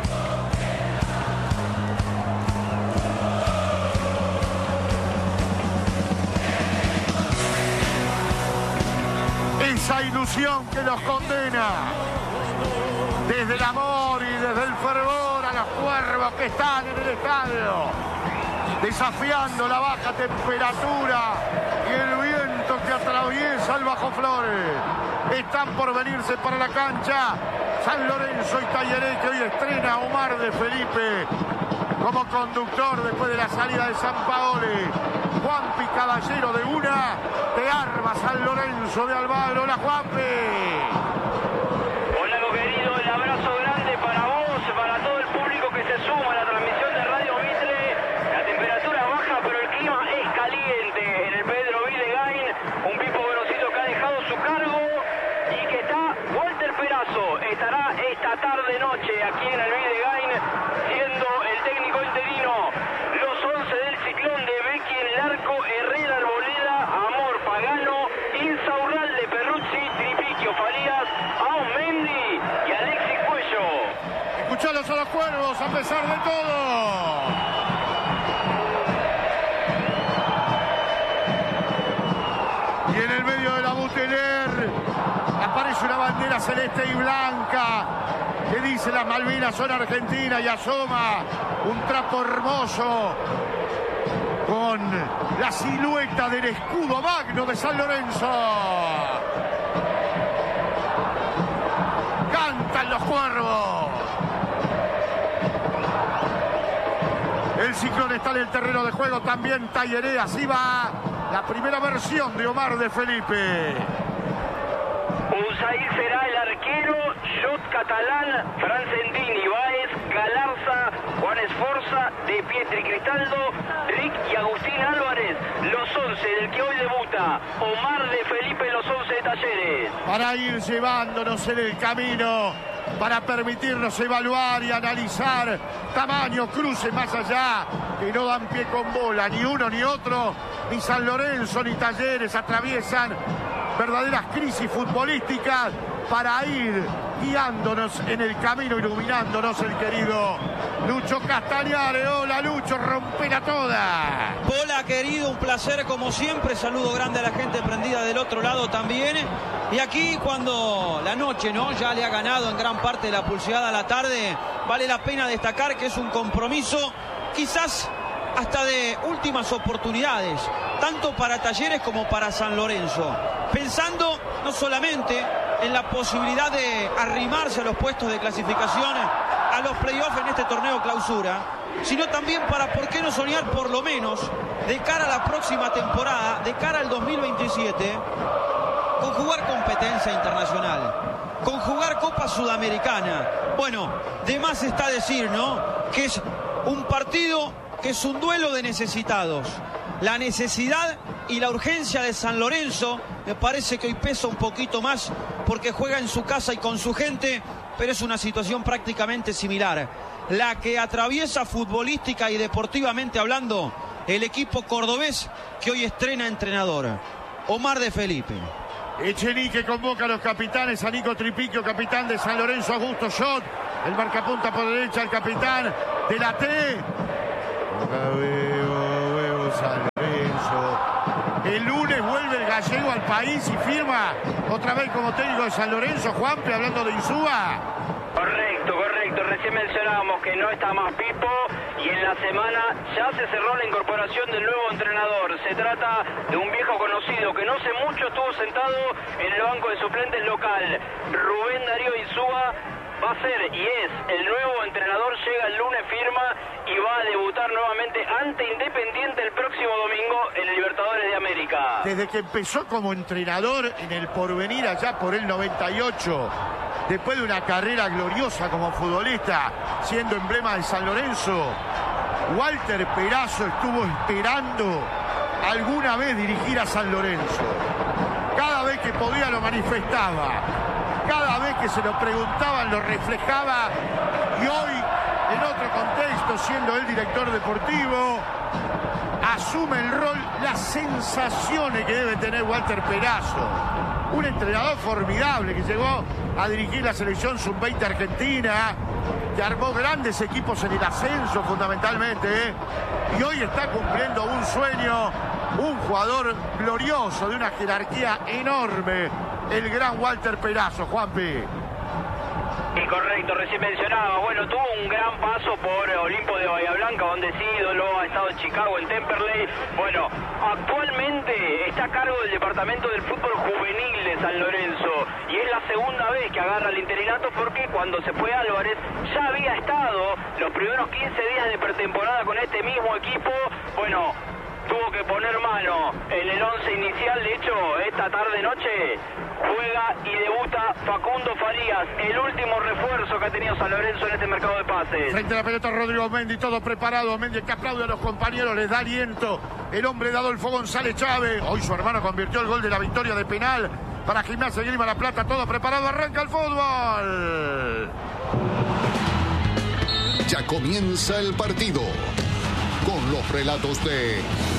Esa ilusión que nos condena desde el amor y desde el fervor a los cuervos que están en el estadio, desafiando la baja temperatura y el viento que atraviesa el Bajo Flores. Están por venirse para la cancha San Lorenzo y Talleres, que hoy estrena Omar de Felipe como conductor después de la salida de San Paoli. Juanpi Caballero de una, te arma San Lorenzo de Almagro. Hola, Juanpi. Hola, querido, el abrazo grande para vos, para todo el público que se suma a la transmisión de Radio Mitre. La temperatura baja, pero el clima es caliente en el Pedro Videgain. Un Pipo Grosito que ha dejado su cargo y que está, Walter Perazo, estará esta tarde-noche aquí en el Videgain, siendo el técnico interino. Los once del Ciclón de Becky en el arco, Herrera Arboleda, Amor Pagano, Insaurralde, Perruzzi, Tripiquio, Farías, Aumendi y Alexis Cuello. Escuchalos a los cuervos a pesar de todo. Y en el medio de la Buteler aparece una bandera celeste y blanca que dice las Malvinas son Argentina, y asoma un trapo hermoso con la silueta del escudo magno de San Lorenzo. Cantan los cuervos. El Ciclón está en el terreno de juego, también Talleres. Así va la primera versión de Omar de Felipe. Usair será el arquero, Jot Catalán, Francendini, Baez, Galarza, Juan Esforza, De Pietri Cristaldo, Rick y Agustín Álvarez. Los once del que hoy debuta Omar de Felipe, los once de Talleres. Para ir llevándonos en el camino, para permitirnos evaluar y analizar tamaño, cruces más allá, que no dan pie con bola, ni uno ni otro, ni San Lorenzo ni Talleres atraviesan verdaderas crisis futbolísticas para ir guiándonos en el camino, iluminándonos el querido Lucho Castañare. Hola, Lucho, rompela toda. Hola, querido, un placer como siempre. Saludo grande a la gente prendida del otro lado también. Y aquí cuando la noche, ¿no?, ya le ha ganado en gran parte la pulseada a la tarde, vale la pena destacar que es un compromiso quizás hasta de últimas oportunidades, tanto para Talleres como para San Lorenzo, pensando no solamente en la posibilidad de arrimarse a los puestos de clasificación a los playoffs en este torneo clausura, sino también para, ¿por qué no soñar por lo menos de cara a la próxima temporada, de cara al dos mil veintisiete, con jugar competencia internacional, con jugar Copa Sudamericana? Bueno, de más está decir, ¿no?, que es un partido, que es un duelo de necesitados. La necesidad y la urgencia de San Lorenzo me parece que hoy pesa un poquito más porque juega en su casa y con su gente, pero es una situación prácticamente similar, la que atraviesa futbolística y deportivamente hablando el equipo cordobés que hoy estrena entrenador, Omar de Felipe. Echenique convoca a los capitanes, a Nico Tripiquio, capitán de San Lorenzo, Augusto Schott, el marcapunta por derecha, el capitán de la T. Huevo, huevo, San Lorenzo. El lunes vuelve el gallego al país y firma otra vez como técnico de San Lorenzo, Juanpe, hablando de Insúa. Correcto, correcto. Recién mencionábamos que no está más Pipo y en la semana ya se cerró la incorporación del nuevo entrenador. Se trata de un viejo conocido que no hace mucho estuvo sentado en el banco de suplentes local. Rubén Darío Insúa va a ser y es el nuevo entrenador, llega el lunes, firma y va a debutar nuevamente ante Independiente el próximo domingo en el Libertadores de América. Desde que empezó como entrenador en el Porvenir allá por el noventa y ocho, después de una carrera gloriosa como futbolista, siendo emblema de San Lorenzo, Walter Perazo estuvo esperando alguna vez dirigir a San Lorenzo. Cada vez que podía lo manifestaba. Cada vez que se lo preguntaban lo reflejaba y hoy, en otro contexto, siendo el director deportivo, asume el rol, las sensaciones que debe tener Walter Perazo. Un entrenador formidable que llegó a dirigir la selección sub veinte argentina, que armó grandes equipos en el ascenso fundamentalmente, ¿eh? Y hoy está cumpliendo un sueño, un jugador glorioso de una jerarquía enorme, el gran Walter Perazo, Juanpi. Y correcto, recién mencionaba, bueno, tuvo un gran paso por Olimpo de Bahía Blanca, donde es ídolo, ha estado en Chicago, en Temperley. Bueno, actualmente está a cargo del departamento del fútbol juvenil de San Lorenzo y es la segunda vez que agarra el interinato porque cuando se fue Álvarez ya había estado los primeros quince días de pretemporada con este mismo equipo. Bueno, tuvo que poner mano en el once inicial. De hecho, esta tarde-noche juega y debuta Facundo Farías, el último refuerzo que ha tenido San Lorenzo en este mercado de pases. Frente a la pelota Rodrigo Mendy, todo preparado. Mendy que aplaude a los compañeros, les da aliento. El hombre de Adolfo González Chávez. Hoy su hermano convirtió el gol de la victoria de penal para Gimnasia y Grima La Plata. Todo preparado, arranca el fútbol. Ya comienza el partido con los relatos de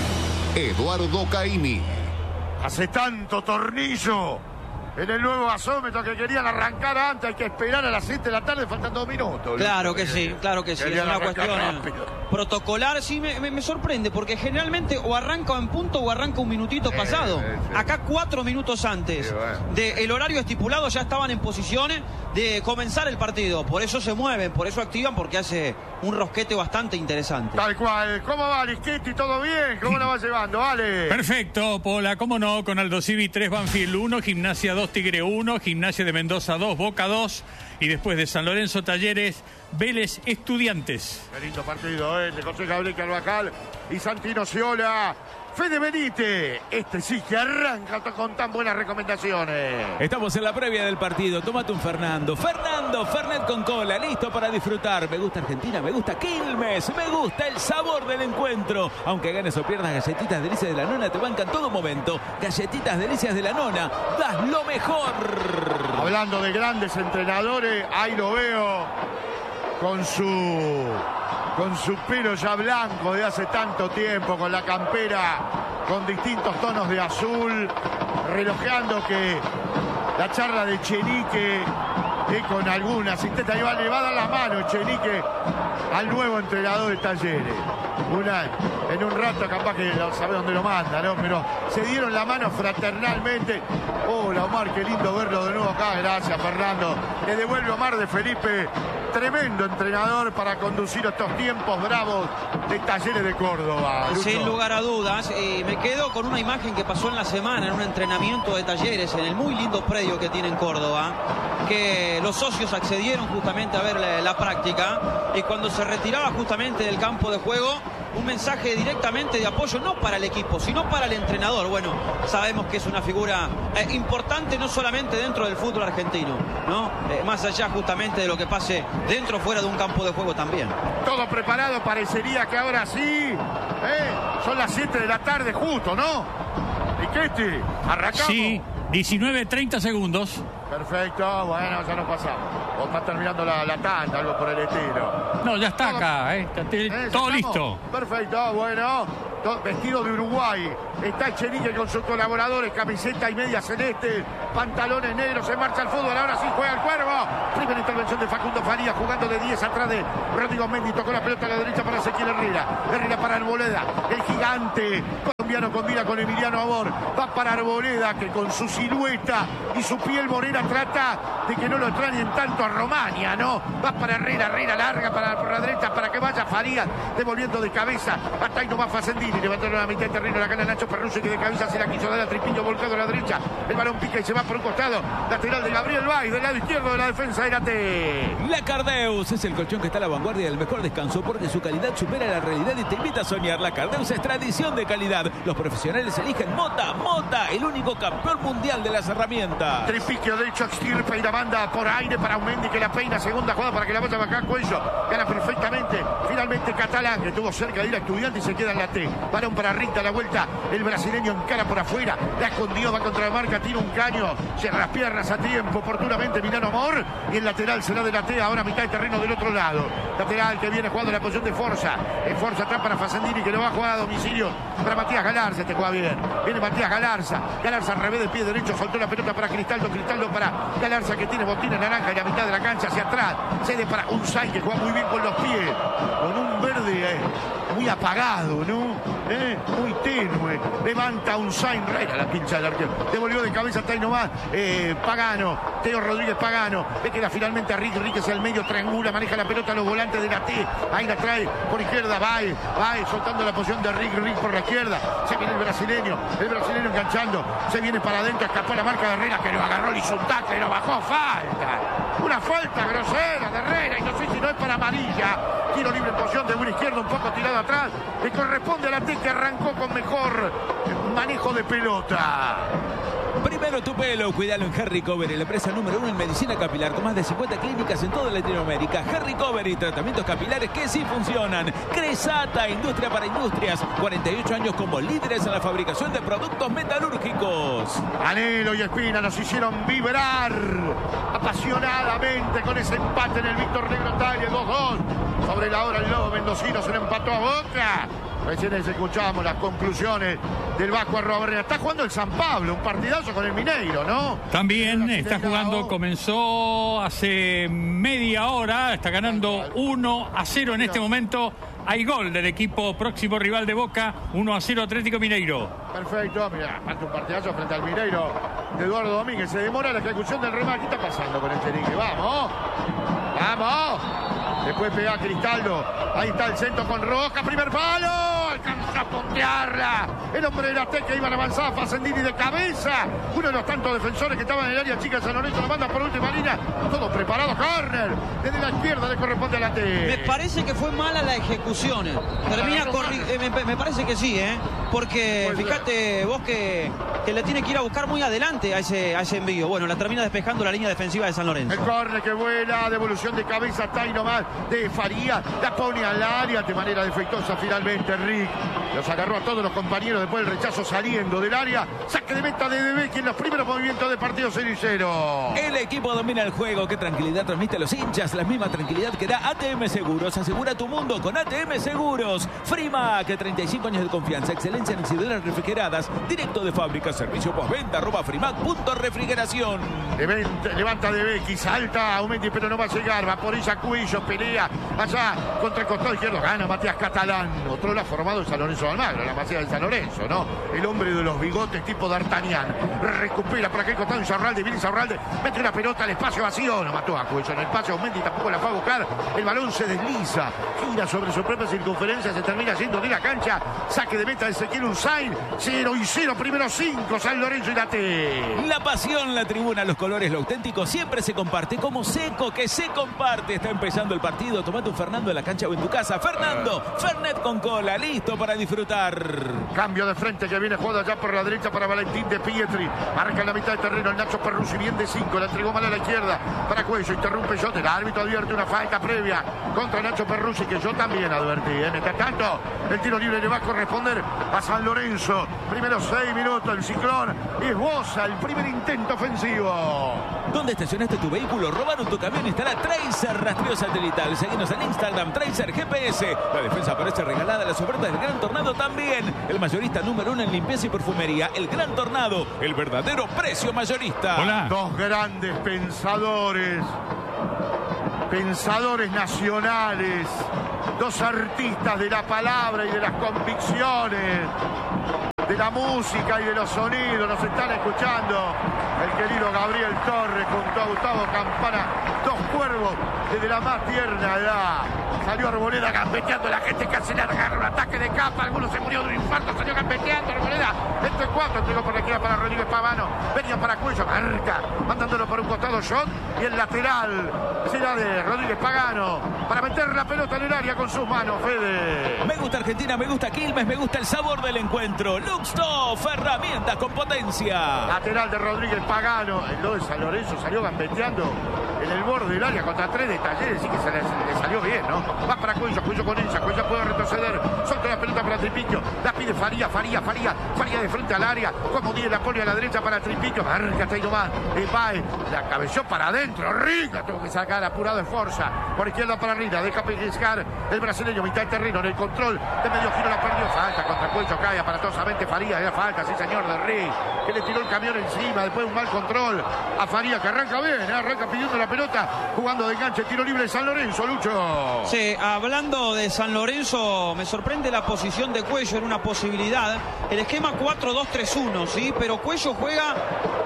Eduardo Caimi. Hace tanto tornillo en el nuevo gasómetro que querían arrancar antes. Hay que esperar a las siete de la tarde, faltan dos minutos. Claro que sí, claro que sí. Es una cuestión protocolar. Sí, me, me, me sorprende porque generalmente o arranca en punto o arranca un minutito eh, pasado. Eh, sí. Acá cuatro minutos antes sí, bueno. del horario estipulado ya estaban en posiciones de comenzar el partido. Por eso se mueven, por eso activan, porque hace un rosquete bastante interesante. Tal cual. ¿Cómo va, Lisquetti? ¿Todo bien? ¿Cómo lo va llevando? Vale. Perfecto, Pola. ¿Cómo no? Con Aldo Civi tres, Banfield uno, Gimnasia dos, Tigre uno, Gimnasia de Mendoza dos, Boca dos. Y después de San Lorenzo Talleres, Vélez Estudiantes. Qué lindo partido, ¿eh? De José Gabriel Carvajal y Santino Ciola. Fede Benítez, este sí que arranca con tan buenas recomendaciones. Estamos en la previa del partido. Tómate un Fernando. Fernando, Fernet con cola, listo para disfrutar. Me gusta Argentina, me gusta Quilmes, me gusta el sabor del encuentro. Aunque ganes o pierdas, Galletitas Delicias de la Nona te bancan todo momento. Galletitas Delicias de la Nona, das lo mejor. Hablando de grandes entrenadores, ahí lo veo con su... con su pelo ya blanco de hace tanto tiempo, con la campera con distintos tonos de azul, relojeando que la charla de Chenique eh, con algún asistente, ahí va, le va a dar la mano Chenique al nuevo entrenador de Talleres. Una, en un rato capaz que no sabe dónde lo manda, ¿no? Pero se dieron la mano fraternalmente. Hola Omar, qué lindo verlo de nuevo acá. Gracias, Fernando. Le devuelve Omar de Felipe. Tremendo entrenador para conducir estos tiempos bravos de Talleres de Córdoba. Lucho. Sin lugar a dudas. Eh, me quedo con una imagen que pasó en la semana en un entrenamiento de Talleres en el muy lindo predio que tiene en Córdoba, que los socios accedieron justamente a ver la, la práctica, y cuando se retiraba justamente del campo de juego, un mensaje directamente de apoyo, no para el equipo, sino para el entrenador. Bueno, sabemos que es una figura eh, importante no solamente dentro del fútbol argentino, ¿no? Eh, más allá justamente de lo que pase dentro o fuera de un campo de juego también. Todo preparado, parecería que ahora sí, ¿eh? Son las siete de la tarde justo, ¿no? Riquetti, arrancamos. Sí, diecinueve, treinta segundos. Perfecto, bueno, ya nos pasamos. O está terminando la, la tanda, algo por el estilo. No, ya está acá, ¿eh? Está ¿Eh? todo ¿Ya listo. Perfecto, bueno. Todo vestido de Uruguay. Está Echenique con sus colaboradores, camiseta y media celeste, pantalones negros. Se marcha el fútbol, ahora sí juega el Cuervo. Primera intervención de Facundo Farías, jugando de diez atrás de Rodrigo Mendy. Tocó la pelota a la derecha para Ezequiel Herrera. Herrera para Arboleda, el gigante colombiano combina con Emiliano Amor. Va para Arboleda, que con su silueta y su piel morena trata de que no lo extrañen tanto a Romania, ¿no? Va para Herrera, Herrera larga para por la derecha para que vaya Farías, devolviendo de cabeza. Hasta ahí no va Facendini, levantando la mitad de terreno, la gana Nacho Perrucci, que de cabeza se la quiso dar al Tripillo, volcado a la derecha. El balón pica y se va por un costado. Lateral de Gabriel Bay, del lado izquierdo de la defensa de la T. La Cardeus es el colchón que está a la vanguardia del mejor descanso porque su calidad supera la realidad y te invita a soñar. La Cardeus es tradición de calidad. Los profesionales eligen Mota, Mota, el único campeón mundial de las herramientas. Tripiquio derecho, extirpa y la manda por aire para Aumendi, que la peina. Segunda jugada para que la vaya acá Cuello. Gana perfectamente. Finalmente Catalán, que estuvo cerca de ir a Estudiante y se queda en la T. Balón para Rita, la vuelta. El brasileño encara por afuera. La escondió, va contra la marca, tira un caño. Cierra las piernas a tiempo, oportunamente Milano Amor. Y el lateral será de la T, ahora mitad de terreno del otro lado. Lateral que viene jugando la posición de Forza. En Forza atrás para Facendini, que lo va a jugar a domicilio para Matías Galarza. Este juega bien. Viene Matías Galarza. Galarza al revés de pie derecho. Soltó la pelota para Cristaldo. Cristaldo para Galarza, que tiene botina naranja y la mitad de la cancha hacia atrás. Cede para Unzay, que juega muy bien con los pies. Con un verde eh, muy apagado, ¿no? Eh, muy tenue. Levanta Unzay. Reina la pincha del arquero. Devolvió de cabeza hasta ahí nomás. Eh, Pagano. Teo Rodríguez Pagano. Le queda finalmente a Rick. Rick es el medio, triangula. Maneja la pelota a los volantes de la T. Ahí la trae por izquierda. Va, va soltando la posición de Rick. Rick por la izquierda. Se viene el brasileño. El brasileño enganchando. Se viene para adentro. Escapó la marca de Herrera, que lo agarró, le hizo un tackle, lo bajó. Falta. Una falta grosera de Herrera. Y no sé si no es para amarilla. Tiro libre en posición de un izquierdo, un poco tirado atrás. Le corresponde a la T, que arrancó con mejor manejo de pelota. Primero tu pelo, cuídalo en Harry Covery, la empresa número uno en medicina capilar, con más de cincuenta clínicas en toda Latinoamérica. Harry Covery, tratamientos capilares que sí funcionan. Cresata, industria para industrias, cuarenta y ocho años como líderes en la fabricación de productos metalúrgicos. Anhelo y Espina nos hicieron vibrar apasionadamente con ese empate en el Víctor Negro Tagle, dos dos. Sobre la hora el Lobo Mendocino se lo empató a Boca. Recién escuchábamos las conclusiones del Vasco Arrobarrena. Está jugando el San Pablo, un partidazo con el Mineiro, ¿no? También está jugando, comenzó hace media hora, está ganando uno a cero en este momento. Hay gol del equipo próximo rival de Boca, uno a cero Atlético Mineiro. Perfecto, mira, falta un partidazo frente al Mineiro de Eduardo Domínguez. Se demora la ejecución del remate. ¿Qué está pasando con el Cherique? ¡Vamos! ¡Vamos! Después pega Cristaldo. Ahí está el centro con Roja. Primer palo. Alcanza a pontearla. El hombre de la T, que iba a avanzar. Facendini de cabeza. Uno de los tantos defensores que estaban en el área chica de San Lorenzo. Lo manda por última línea. Todo preparado. Córner. Desde la izquierda le corresponde a la T. Me parece que fue mala la ejecución. Termina corri... eh, me, me parece que sí, ¿eh? Porque pues, fíjate vos que, que le tiene que ir a buscar muy adelante a ese, a ese envío. Bueno, la termina despejando la línea defensiva de San Lorenzo. El córner que vuela. Devolución de cabeza. Está ahí nomás de Faría, la pone al área de manera defectuosa finalmente Rick. Los agarró a todos los compañeros después del rechazo saliendo del área. Saque de meta de Bebecky en los primeros movimientos del partido cero y cero. El equipo domina el juego. Qué tranquilidad transmite a los hinchas. La misma tranquilidad que da A T M Seguros. Asegura tu mundo con A T M Seguros. Frima, que treinta y cinco años de confianza. Excelencia en exhibidoras refrigeradas. Directo de fábrica. Servicio postventa. Arroba Frimac. Punto refrigeración. Levanta de Becky. Salta Aumendi, pero no va a llegar. Va por ella Cuillo. Pelea allá contra el costado izquierdo. Gana Matías Catalán. Otro la formado en San Lorenzo de Almagro. La masía de San Lorenzo, ¿no? El hombre de los bigotes tipo D'Artagnan. Recupera por aquel costado Insaurralde. Viene Insaurralde. Mete una pelota al espacio vacío. No mató a Cuillo en el espacio. Aumendi tampoco la fue a buscar. El balón se desliza. Gira sobre su propia circunferencia. Se termina yendo de la cancha. Saque de meta de Ezequiel Unzain. cero y cero. Primero cinco. San Lorenzo y la T. La pasión, la tribuna, los colores, lo auténtico siempre se comparte. Como Seco, que se comparte. Está empezando el partido. Tomate un Fernando en la cancha o en tu casa. Fernando, Fernet con cola. Listo para disfrutar. disfrutar. Cambio de frente que viene jugando allá por la derecha para Valentín de Pietri. Marca en la mitad del terreno el Nacho Perruzzi, bien de cinco. La entregó mal a la izquierda para Cuello. Interrumpe Jota. El árbitro advierte una falta previa contra Nacho Perruzzi, que yo también advertí. ¿eh? Mientras tanto, el tiro libre le va a corresponder a San Lorenzo. Primeros seis minutos, el Ciclón esboza el primer intento ofensivo. ¿Dónde estacionaste tu vehículo? ¿Robaron tu camión? Instala Tracer Rastreo Satelital. Seguinos en Instagram, Tracer G P S. La defensa parece regalada. Las ofertas del Gran Tornado también. El mayorista número uno en limpieza y perfumería. El Gran Tornado, el verdadero precio mayorista. Hola. Dos grandes pensadores. Pensadores nacionales. Dos artistas de la palabra y de las convicciones. De la música y de los sonidos. Nos están escuchando el querido Gabriel Torres junto a Gustavo Campana. Dos cuervos desde la más tierna edad. Salió Arboleda gambeteando, la gente casi le agarra un ataque de capa. Algunos se murió de un infarto, salió gambeteando Arboleda. Esto es cuatro, entregó por la izquierda para Rodríguez Pavano. Venía para Cuello, marca, mandándolo por un costado shot. Y el lateral será de Rodríguez Pagano para meter la pelota en el área con sus manos, Fede. Me gusta Argentina, me gusta Quilmes, me gusta el sabor del encuentro. Luxtoff, herramientas con potencia. Lateral de Rodríguez Pagano. El dos de San Lorenzo salió gambeteando en el borde del área contra tres de Talleres. Sí que se le, le salió bien, ¿no? Va para Cuello, Cuello con ella, Cuello puede retroceder. Suelta la pelota para Tripiquio. La pide Faría, Faría, Faría. Faría de frente al área. Como diez la pone a la derecha para Tripiquio. Marca, está ahí nomás. Epae, la cabezó para adentro. Riga, tuvo que sacar apurado de fuerza. Por izquierda para Rina. Deja pescar el brasileño, mitad de terreno. En el control de medio giro la perdió. Falta contra Cuello, cae aparatosamente Faría. Era falta, sí señor, de Riz, que le tiró el camión encima. Después un mal control a Faría, que arranca bien, ¿eh? Arranca pidiendo la pelota. Jugando de enganche, tiro libre de San Lorenzo, Lucho. Sí, hablando de San Lorenzo, me sorprende la posición de Cuello, era una posibilidad. El esquema cuatro dos tres uno, ¿sí? Pero Cuello juega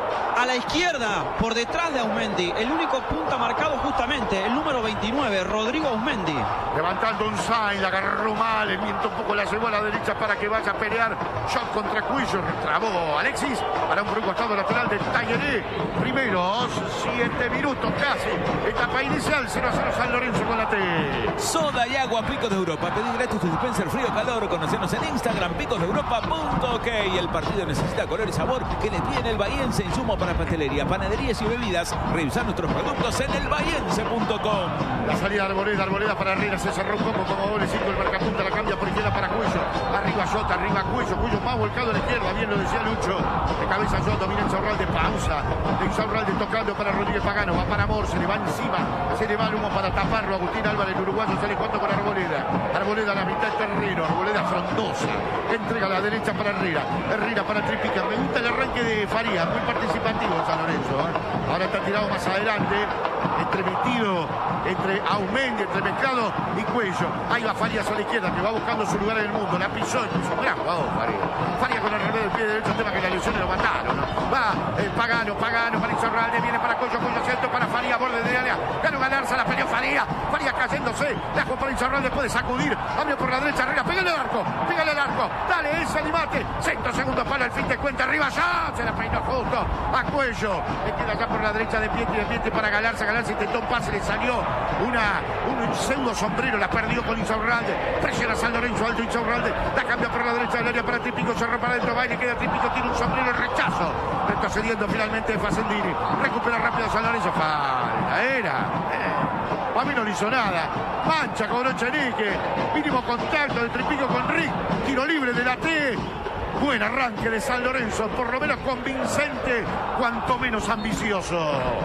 a la izquierda, por detrás de Ausmendi. El único punta marcado justamente, el número veintinueve, Rodrigo Ausmendi. Levantando un Sainz, la agarró mal, el viento un poco la llevó a la derecha para que vaya a pelear. Shot contra Cuello, retrabó Alexis para un costado lateral de Talleres. Primeros siete minutos casi. Etapa inicial, cero a cero San Lorenzo con la T. Soda y agua Picos de Europa. Pedí gratis tu dispenser frío calor. Conocernos en Instagram, picos de europa punto ok. El partido necesita color y sabor que le tiene el Bahiense. Insumo para pastelería, panaderías y bebidas. Revisar nuestros productos en el bahiense punto com. La salida de Arboleda, Arboleda para Herrera. Se cerró un poco como doble cinco. El marcapunta la cambia por izquierda para Cuello. Arriba Jota, arriba Cuello. Cuello más volcado a la izquierda. Bien lo decía Lucho. De cabeza Jota, domina Insaurralde. Pausa. De Insaurralde tocando para Rodríguez Pagano. Va para Amor. Se le va encima. Se le va el humo para taparlo. Agustín Álvarez, el uruguayo, sale jugando con Arboleda. Arboleda a la mitad del terreno. Arboleda frondosa. Entrega a la derecha para Herrera. Herrera para Tripica. Me gusta el arranque de Faría. Muy participativo San Lorenzo. ¿eh? Ahora está tirado más adelante. Entremetido entre Ausmendi, entre Mezclado y Cuello. Ahí va Farías a la izquierda, que va buscando su lugar en el mundo. La pisó, es un gran jugador Faría. Faría con el revés del pie derecho, el tema que la lesión lo mataron, ¿no? Va el Pagano, Pagano para Insaurralde, viene para Cuello, Cuello centro para Faría, borde de área. Ganó Galarza, la peleó Faría. Faría cayéndose, la jugó para Insaurralde, puede sacudir. Abrió por la derecha, Herrera, pégale al arco, pégale al arco. Dale ese limate. Centro, segundo palo, al fin de cuenta, arriba ya. Se la peinó justo a Cuello. Le queda ya por la derecha de Pietri, de Pietri para Galarza. Galarza intentó un pase, le salió una, un pseudo sombrero, la perdió con Insaurralde. Presiona San Lorenzo, alto Insaurralde. La cambia por la derecha del área para Tripico, cerró para adentro, baile, queda Tripico, tiene un sombrero, rechazo. Retrocediendo finalmente Facendini. Recupera rápido San Lorenzo. Falta, era. Eh. Para mí no le hizo nada. Mancha con Echenique. Mínimo contacto de Tripico con Rick. Tiro libre de la T. Buen arranque de San Lorenzo, por lo menos convincente, cuanto menos ambicioso.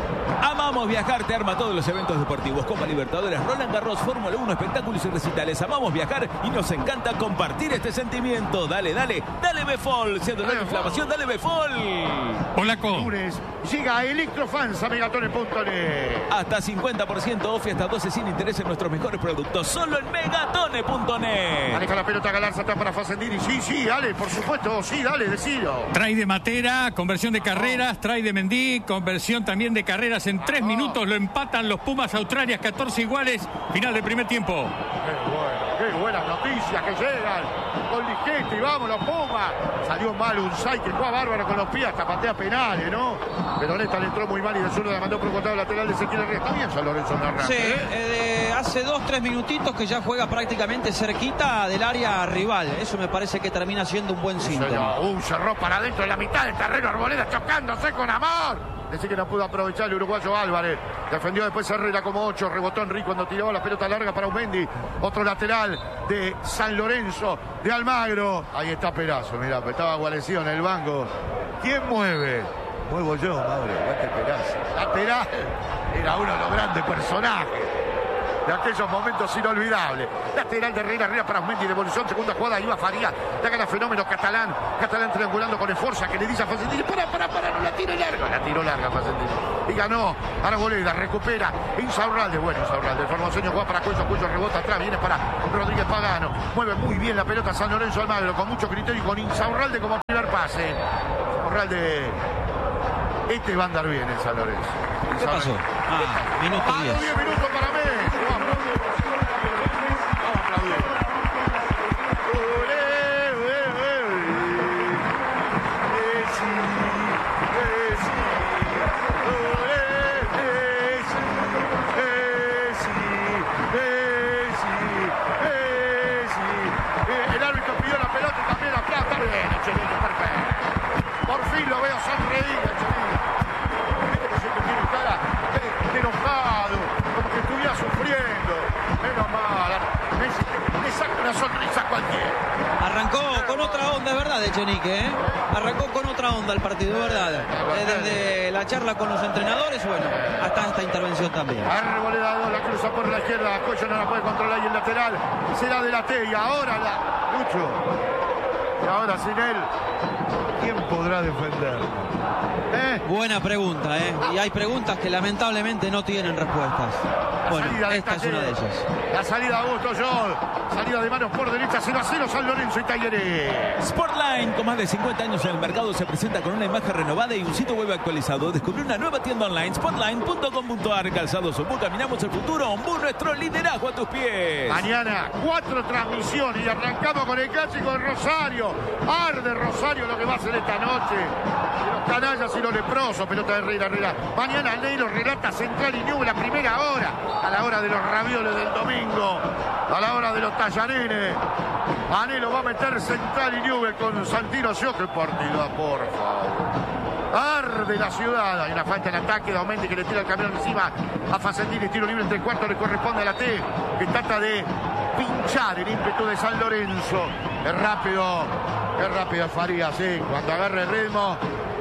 Amamos viajar, te arma todos los eventos deportivos. Copa Libertadores, Roland Garros, Fórmula uno, espectáculos y recitales. Amamos viajar y nos encanta compartir este sentimiento. Dale, dale, dale Befol. Si te da inflamación, dale Befol. Hola, Co. Lunes llega Electrofans a megatones punto net. Hasta cincuenta por ciento off y hasta doce sin interés en nuestros mejores productos. Solo en megatones punto net. Maneja la pelota Galarza, está para Facendini. Sí, sí, dale, por supuesto. Sí, dale, decido. Trae de Matera, conversión de carreras, trae de Mendí, conversión también de carreras. En tres minutos lo empatan los Pumas Australias, catorce iguales, final del primer tiempo. Qué bueno, qué buenas noticias que llegan. Con paquete y vamos, los Pumas. Salió mal Unzay, que fue a bárbaro con los pies, hasta patea penales, ¿no? Pero Nesta le entró muy mal y de zurdo le mandó por un costado lateral de Ezequiel Herrera. Está bien San Lorenzo en la arranque, Sí, ¿eh? eh, de hace dos, tres minutitos que ya juega prácticamente cerquita del área rival. Eso me parece que termina siendo un buen síntoma. Uh, cerró para adentro en la mitad del terreno, Arboleda chocándose con amor. Decía que no pudo aprovechar el uruguayo Álvarez. Defendió después Herrera como ocho. Rebotó Enrique cuando tiró la pelota larga para Aumendi. Otro lateral de San Lorenzo, de Almagro. Ahí está Perazo, mirá, estaba guarecido en el banco. ¿Quién mueve? Muevo yo, madre. Este Perazo. Lateral. Era uno de los grandes personajes de aquellos momentos inolvidables. Lateral de Herrera, arriba para Aumendi, devolución, segunda jugada, iba Faría, la gana Fenómeno Catalán, Catalán triangulando con esfuerzo, que le dice a Facendini, para, para, para, no la tiro larga, la tiró larga Facendini, y ganó Arboleda, recupera Insaurralde, bueno Insaurralde, el formoseño juega para Cuello, Cuello rebota atrás, viene para Rodríguez Pagano, mueve muy bien la pelota San Lorenzo Almagro, con mucho criterio y con Insaurralde como primer pase. Insaurralde, este va a andar bien en San Lorenzo. ¿Qué pasó? Ah, minuto diez. diez minutos para mí. Vamos. Vamos a aplaudir. Ure, ure, ure. Messi, Messi. Ure, Messi, Messi, Messi, Messi. El árbitro pidió la pelota y también la plata. Está bien, Chelito, perfecto. Por fin lo veo sonreír, Chelito. Tiene cara de enojado, como que estuviera sufriendo. Menos mal, Messi le saca una sonrisa a cualquiera. Arrancó con otra onda, es verdad, Echenique, ¿eh? Arrancó con otra onda el partido, ¿verdad? Eh, desde la charla con los entrenadores, bueno, hasta esta intervención también. Arboleda dos, la cruza por la izquierda, Coyo no la puede controlar y el lateral será de la T. Y ahora la Lucho. Y ahora sin él, ¿quién podrá defenderlo? ¿Eh? Buena pregunta, ¿eh? Y hay preguntas que lamentablemente no tienen respuestas. Bueno, esta es una de ellas. La salida de Augusto Jol. Salida de manos por derecha, cero a cero San Lorenzo y Talleres. Sportline, con más de cincuenta años en el mercado, se presenta con una imagen renovada y un sitio web actualizado. Descubrió una nueva tienda online, sportline punto com punto a r. Calzados Ombú, caminamos el futuro. Ombú, nuestro liderazgo a tus pies. Mañana, cuatro transmisiones y arrancamos con el clásico de Rosario. Arde Rosario lo que va a hacer esta noche. Los canallas y los leprosos, pelota de Herrera, Herrera. Mañana Neilo relata Central y Newell la primera hora. A la hora de los ravioles del domingo. A la hora de los tallarines. Anelo va a meter Central y Newell con Santino Sio. ¡Qué partido, por favor! Arde la ciudad. Hay una falta en ataque de Aumendi que le tira el camión encima a Facendini. Tiro libre entre el cuarto, le corresponde a la T, que trata de pinchar el ímpetu de San Lorenzo. Es rápido, es rápido Faría, sí. Cuando agarra el ritmo.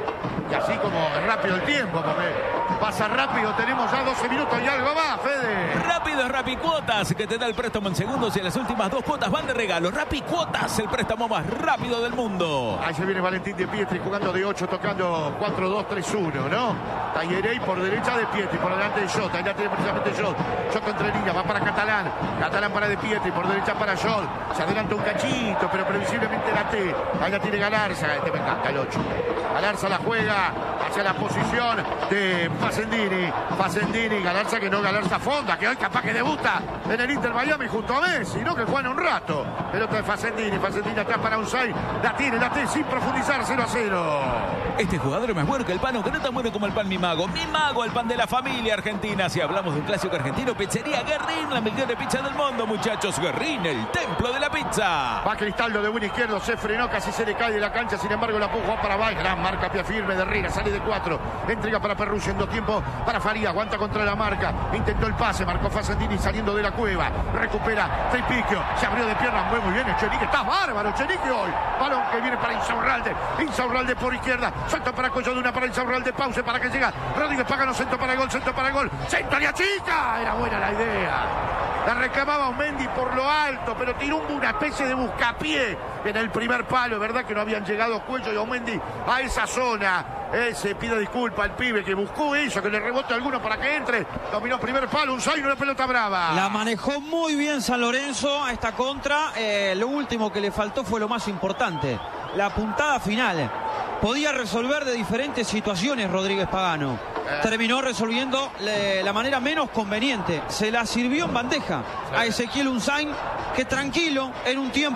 Y así como es rápido el tiempo, porque pasa rápido, tenemos ya doce minutos y algo más, Fede. Rápido es Rapicuotas, que te da el préstamo en segundos y las últimas dos cuotas van de regalo. Rapicuotas, el préstamo más rápido del mundo. Ahí se viene Valentín de Pietri jugando de ocho, tocando cuatro dos tres uno, ¿no? Tallerey por derecha de Pietri, por delante de Jot. Ahí la tiene precisamente Jot. Jot entre líneas, va para Catalán. Catalán para de Pietri, por derecha para Jot. Se adelanta un cachito, pero previsiblemente la T. Ahí la tiene Galarza. Este me encanta, el ocho. Galarza la juega hacia la posición de Facendini. Facendini, Galarza que no Galarza Fonda, que hoy capaz que debuta en el Inter Miami junto a Messi, no que juegan un rato. Pelota de Facendini, Facendini atrás para Unzay. La tiene, la tiene sin profundizar, cero a cero. Este jugador es más bueno que el pan, aunque no tan bueno como el pan Mi Mago. Mi Mago, el pan de la familia argentina. Si hablamos de un clásico argentino, pizzería Guerrín, la mejor de pizza del mundo, muchachos. Guerrín, el templo de la pizza. Va Cristaldo de buen izquierdo, se frenó, casi se le cae de la cancha, sin embargo la pujo para Bay. Gran marca, pie firme de Herrera, sale de cuatro, entrega para Perrucci en dos tiempos para Faría, aguanta contra la marca, intentó el pase, marcó Facendini saliendo de la cueva, recupera Tripiquio, se abrió de piernas, muy muy bien Echenique, está bárbaro Echenique hoy, balón que viene para Insaurralde, Insaurralde por izquierda, salta para Coyo de una para Insaurralde, pause para que llega Rodríguez Pagano, centro para el gol, centro para el gol, centro y chica, era buena la idea. La reclamaba Aumendi por lo alto, pero tiró una especie de buscapié en el primer palo. Verdad que no habían llegado Cuello y Aumendi a esa zona. Eh, se pide disculpa al pibe que buscó eso, que le rebote a alguno para que entre. Dominó primer palo, un Unzay, una pelota brava. La manejó muy bien San Lorenzo a esta contra. Eh, lo último que le faltó fue lo más importante, la puntada final. Podía resolver de diferentes situaciones Rodríguez Pagano. Eh. Terminó resolviendo le, la manera menos conveniente. Se la sirvió en bandeja sí. a Ezequiel Unzay, que tranquilo, en un tiempo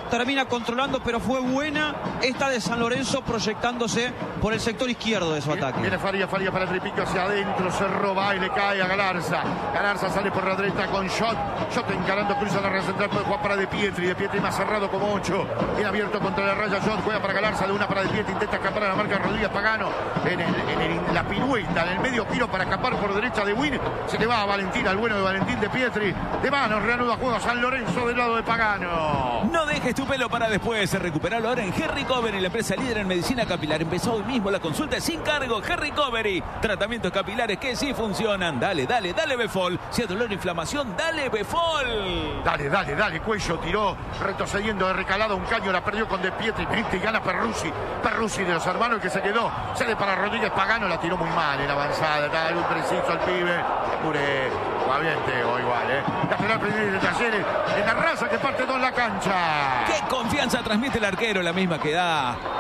termina controlando, pero fue buena esta de San Lorenzo proyectándose por el sector izquierdo de su ataque. Viene Faría, Faría para Tripico hacia adentro, se roba y le cae a Galarza. Galarza sale por la derecha con Shot. Shot encarando, cruza la red central, puede jugar para De Pietri. De Pietri más cerrado como ocho. Bien abierto contra la raya. Shot juega para Galarza, de una para De Pietri. Intenta escapar a la marca Rodríguez Pagano. En, el, en el, la pirueta, en el medio giro para escapar por derecha de Win. Se le va a Valentín, al bueno de Valentín De Pietri. De manos, reanuda juego San Lorenzo del lado de Pagano. No dejes tu pelo para después. Recuperalo ahora en Hair Recovery, la empresa líder en medicina capilar. Empezó hoy mismo la consulta sin cargo. Hair Recovery. Tratamientos capilares que sí funcionan. Dale, dale, dale Befol. Si es dolor o inflamación, dale Befol. Dale, dale, dale. Cuello tiró, retrocediendo de recalado un caño. La perdió con De Pietri. Y gana Perruzzi. Perruzzi de los hermanos que se quedó. Sale para Rodríguez Pagano. La tiró muy mal en la avanzada. Dale un preciso al pibe. Pure. Va bien Tego igual, ¿eh? La final primera de Talleres. En la raza que parte dos la cancha. ¡Qué confianza transmite el arquero! La misma que da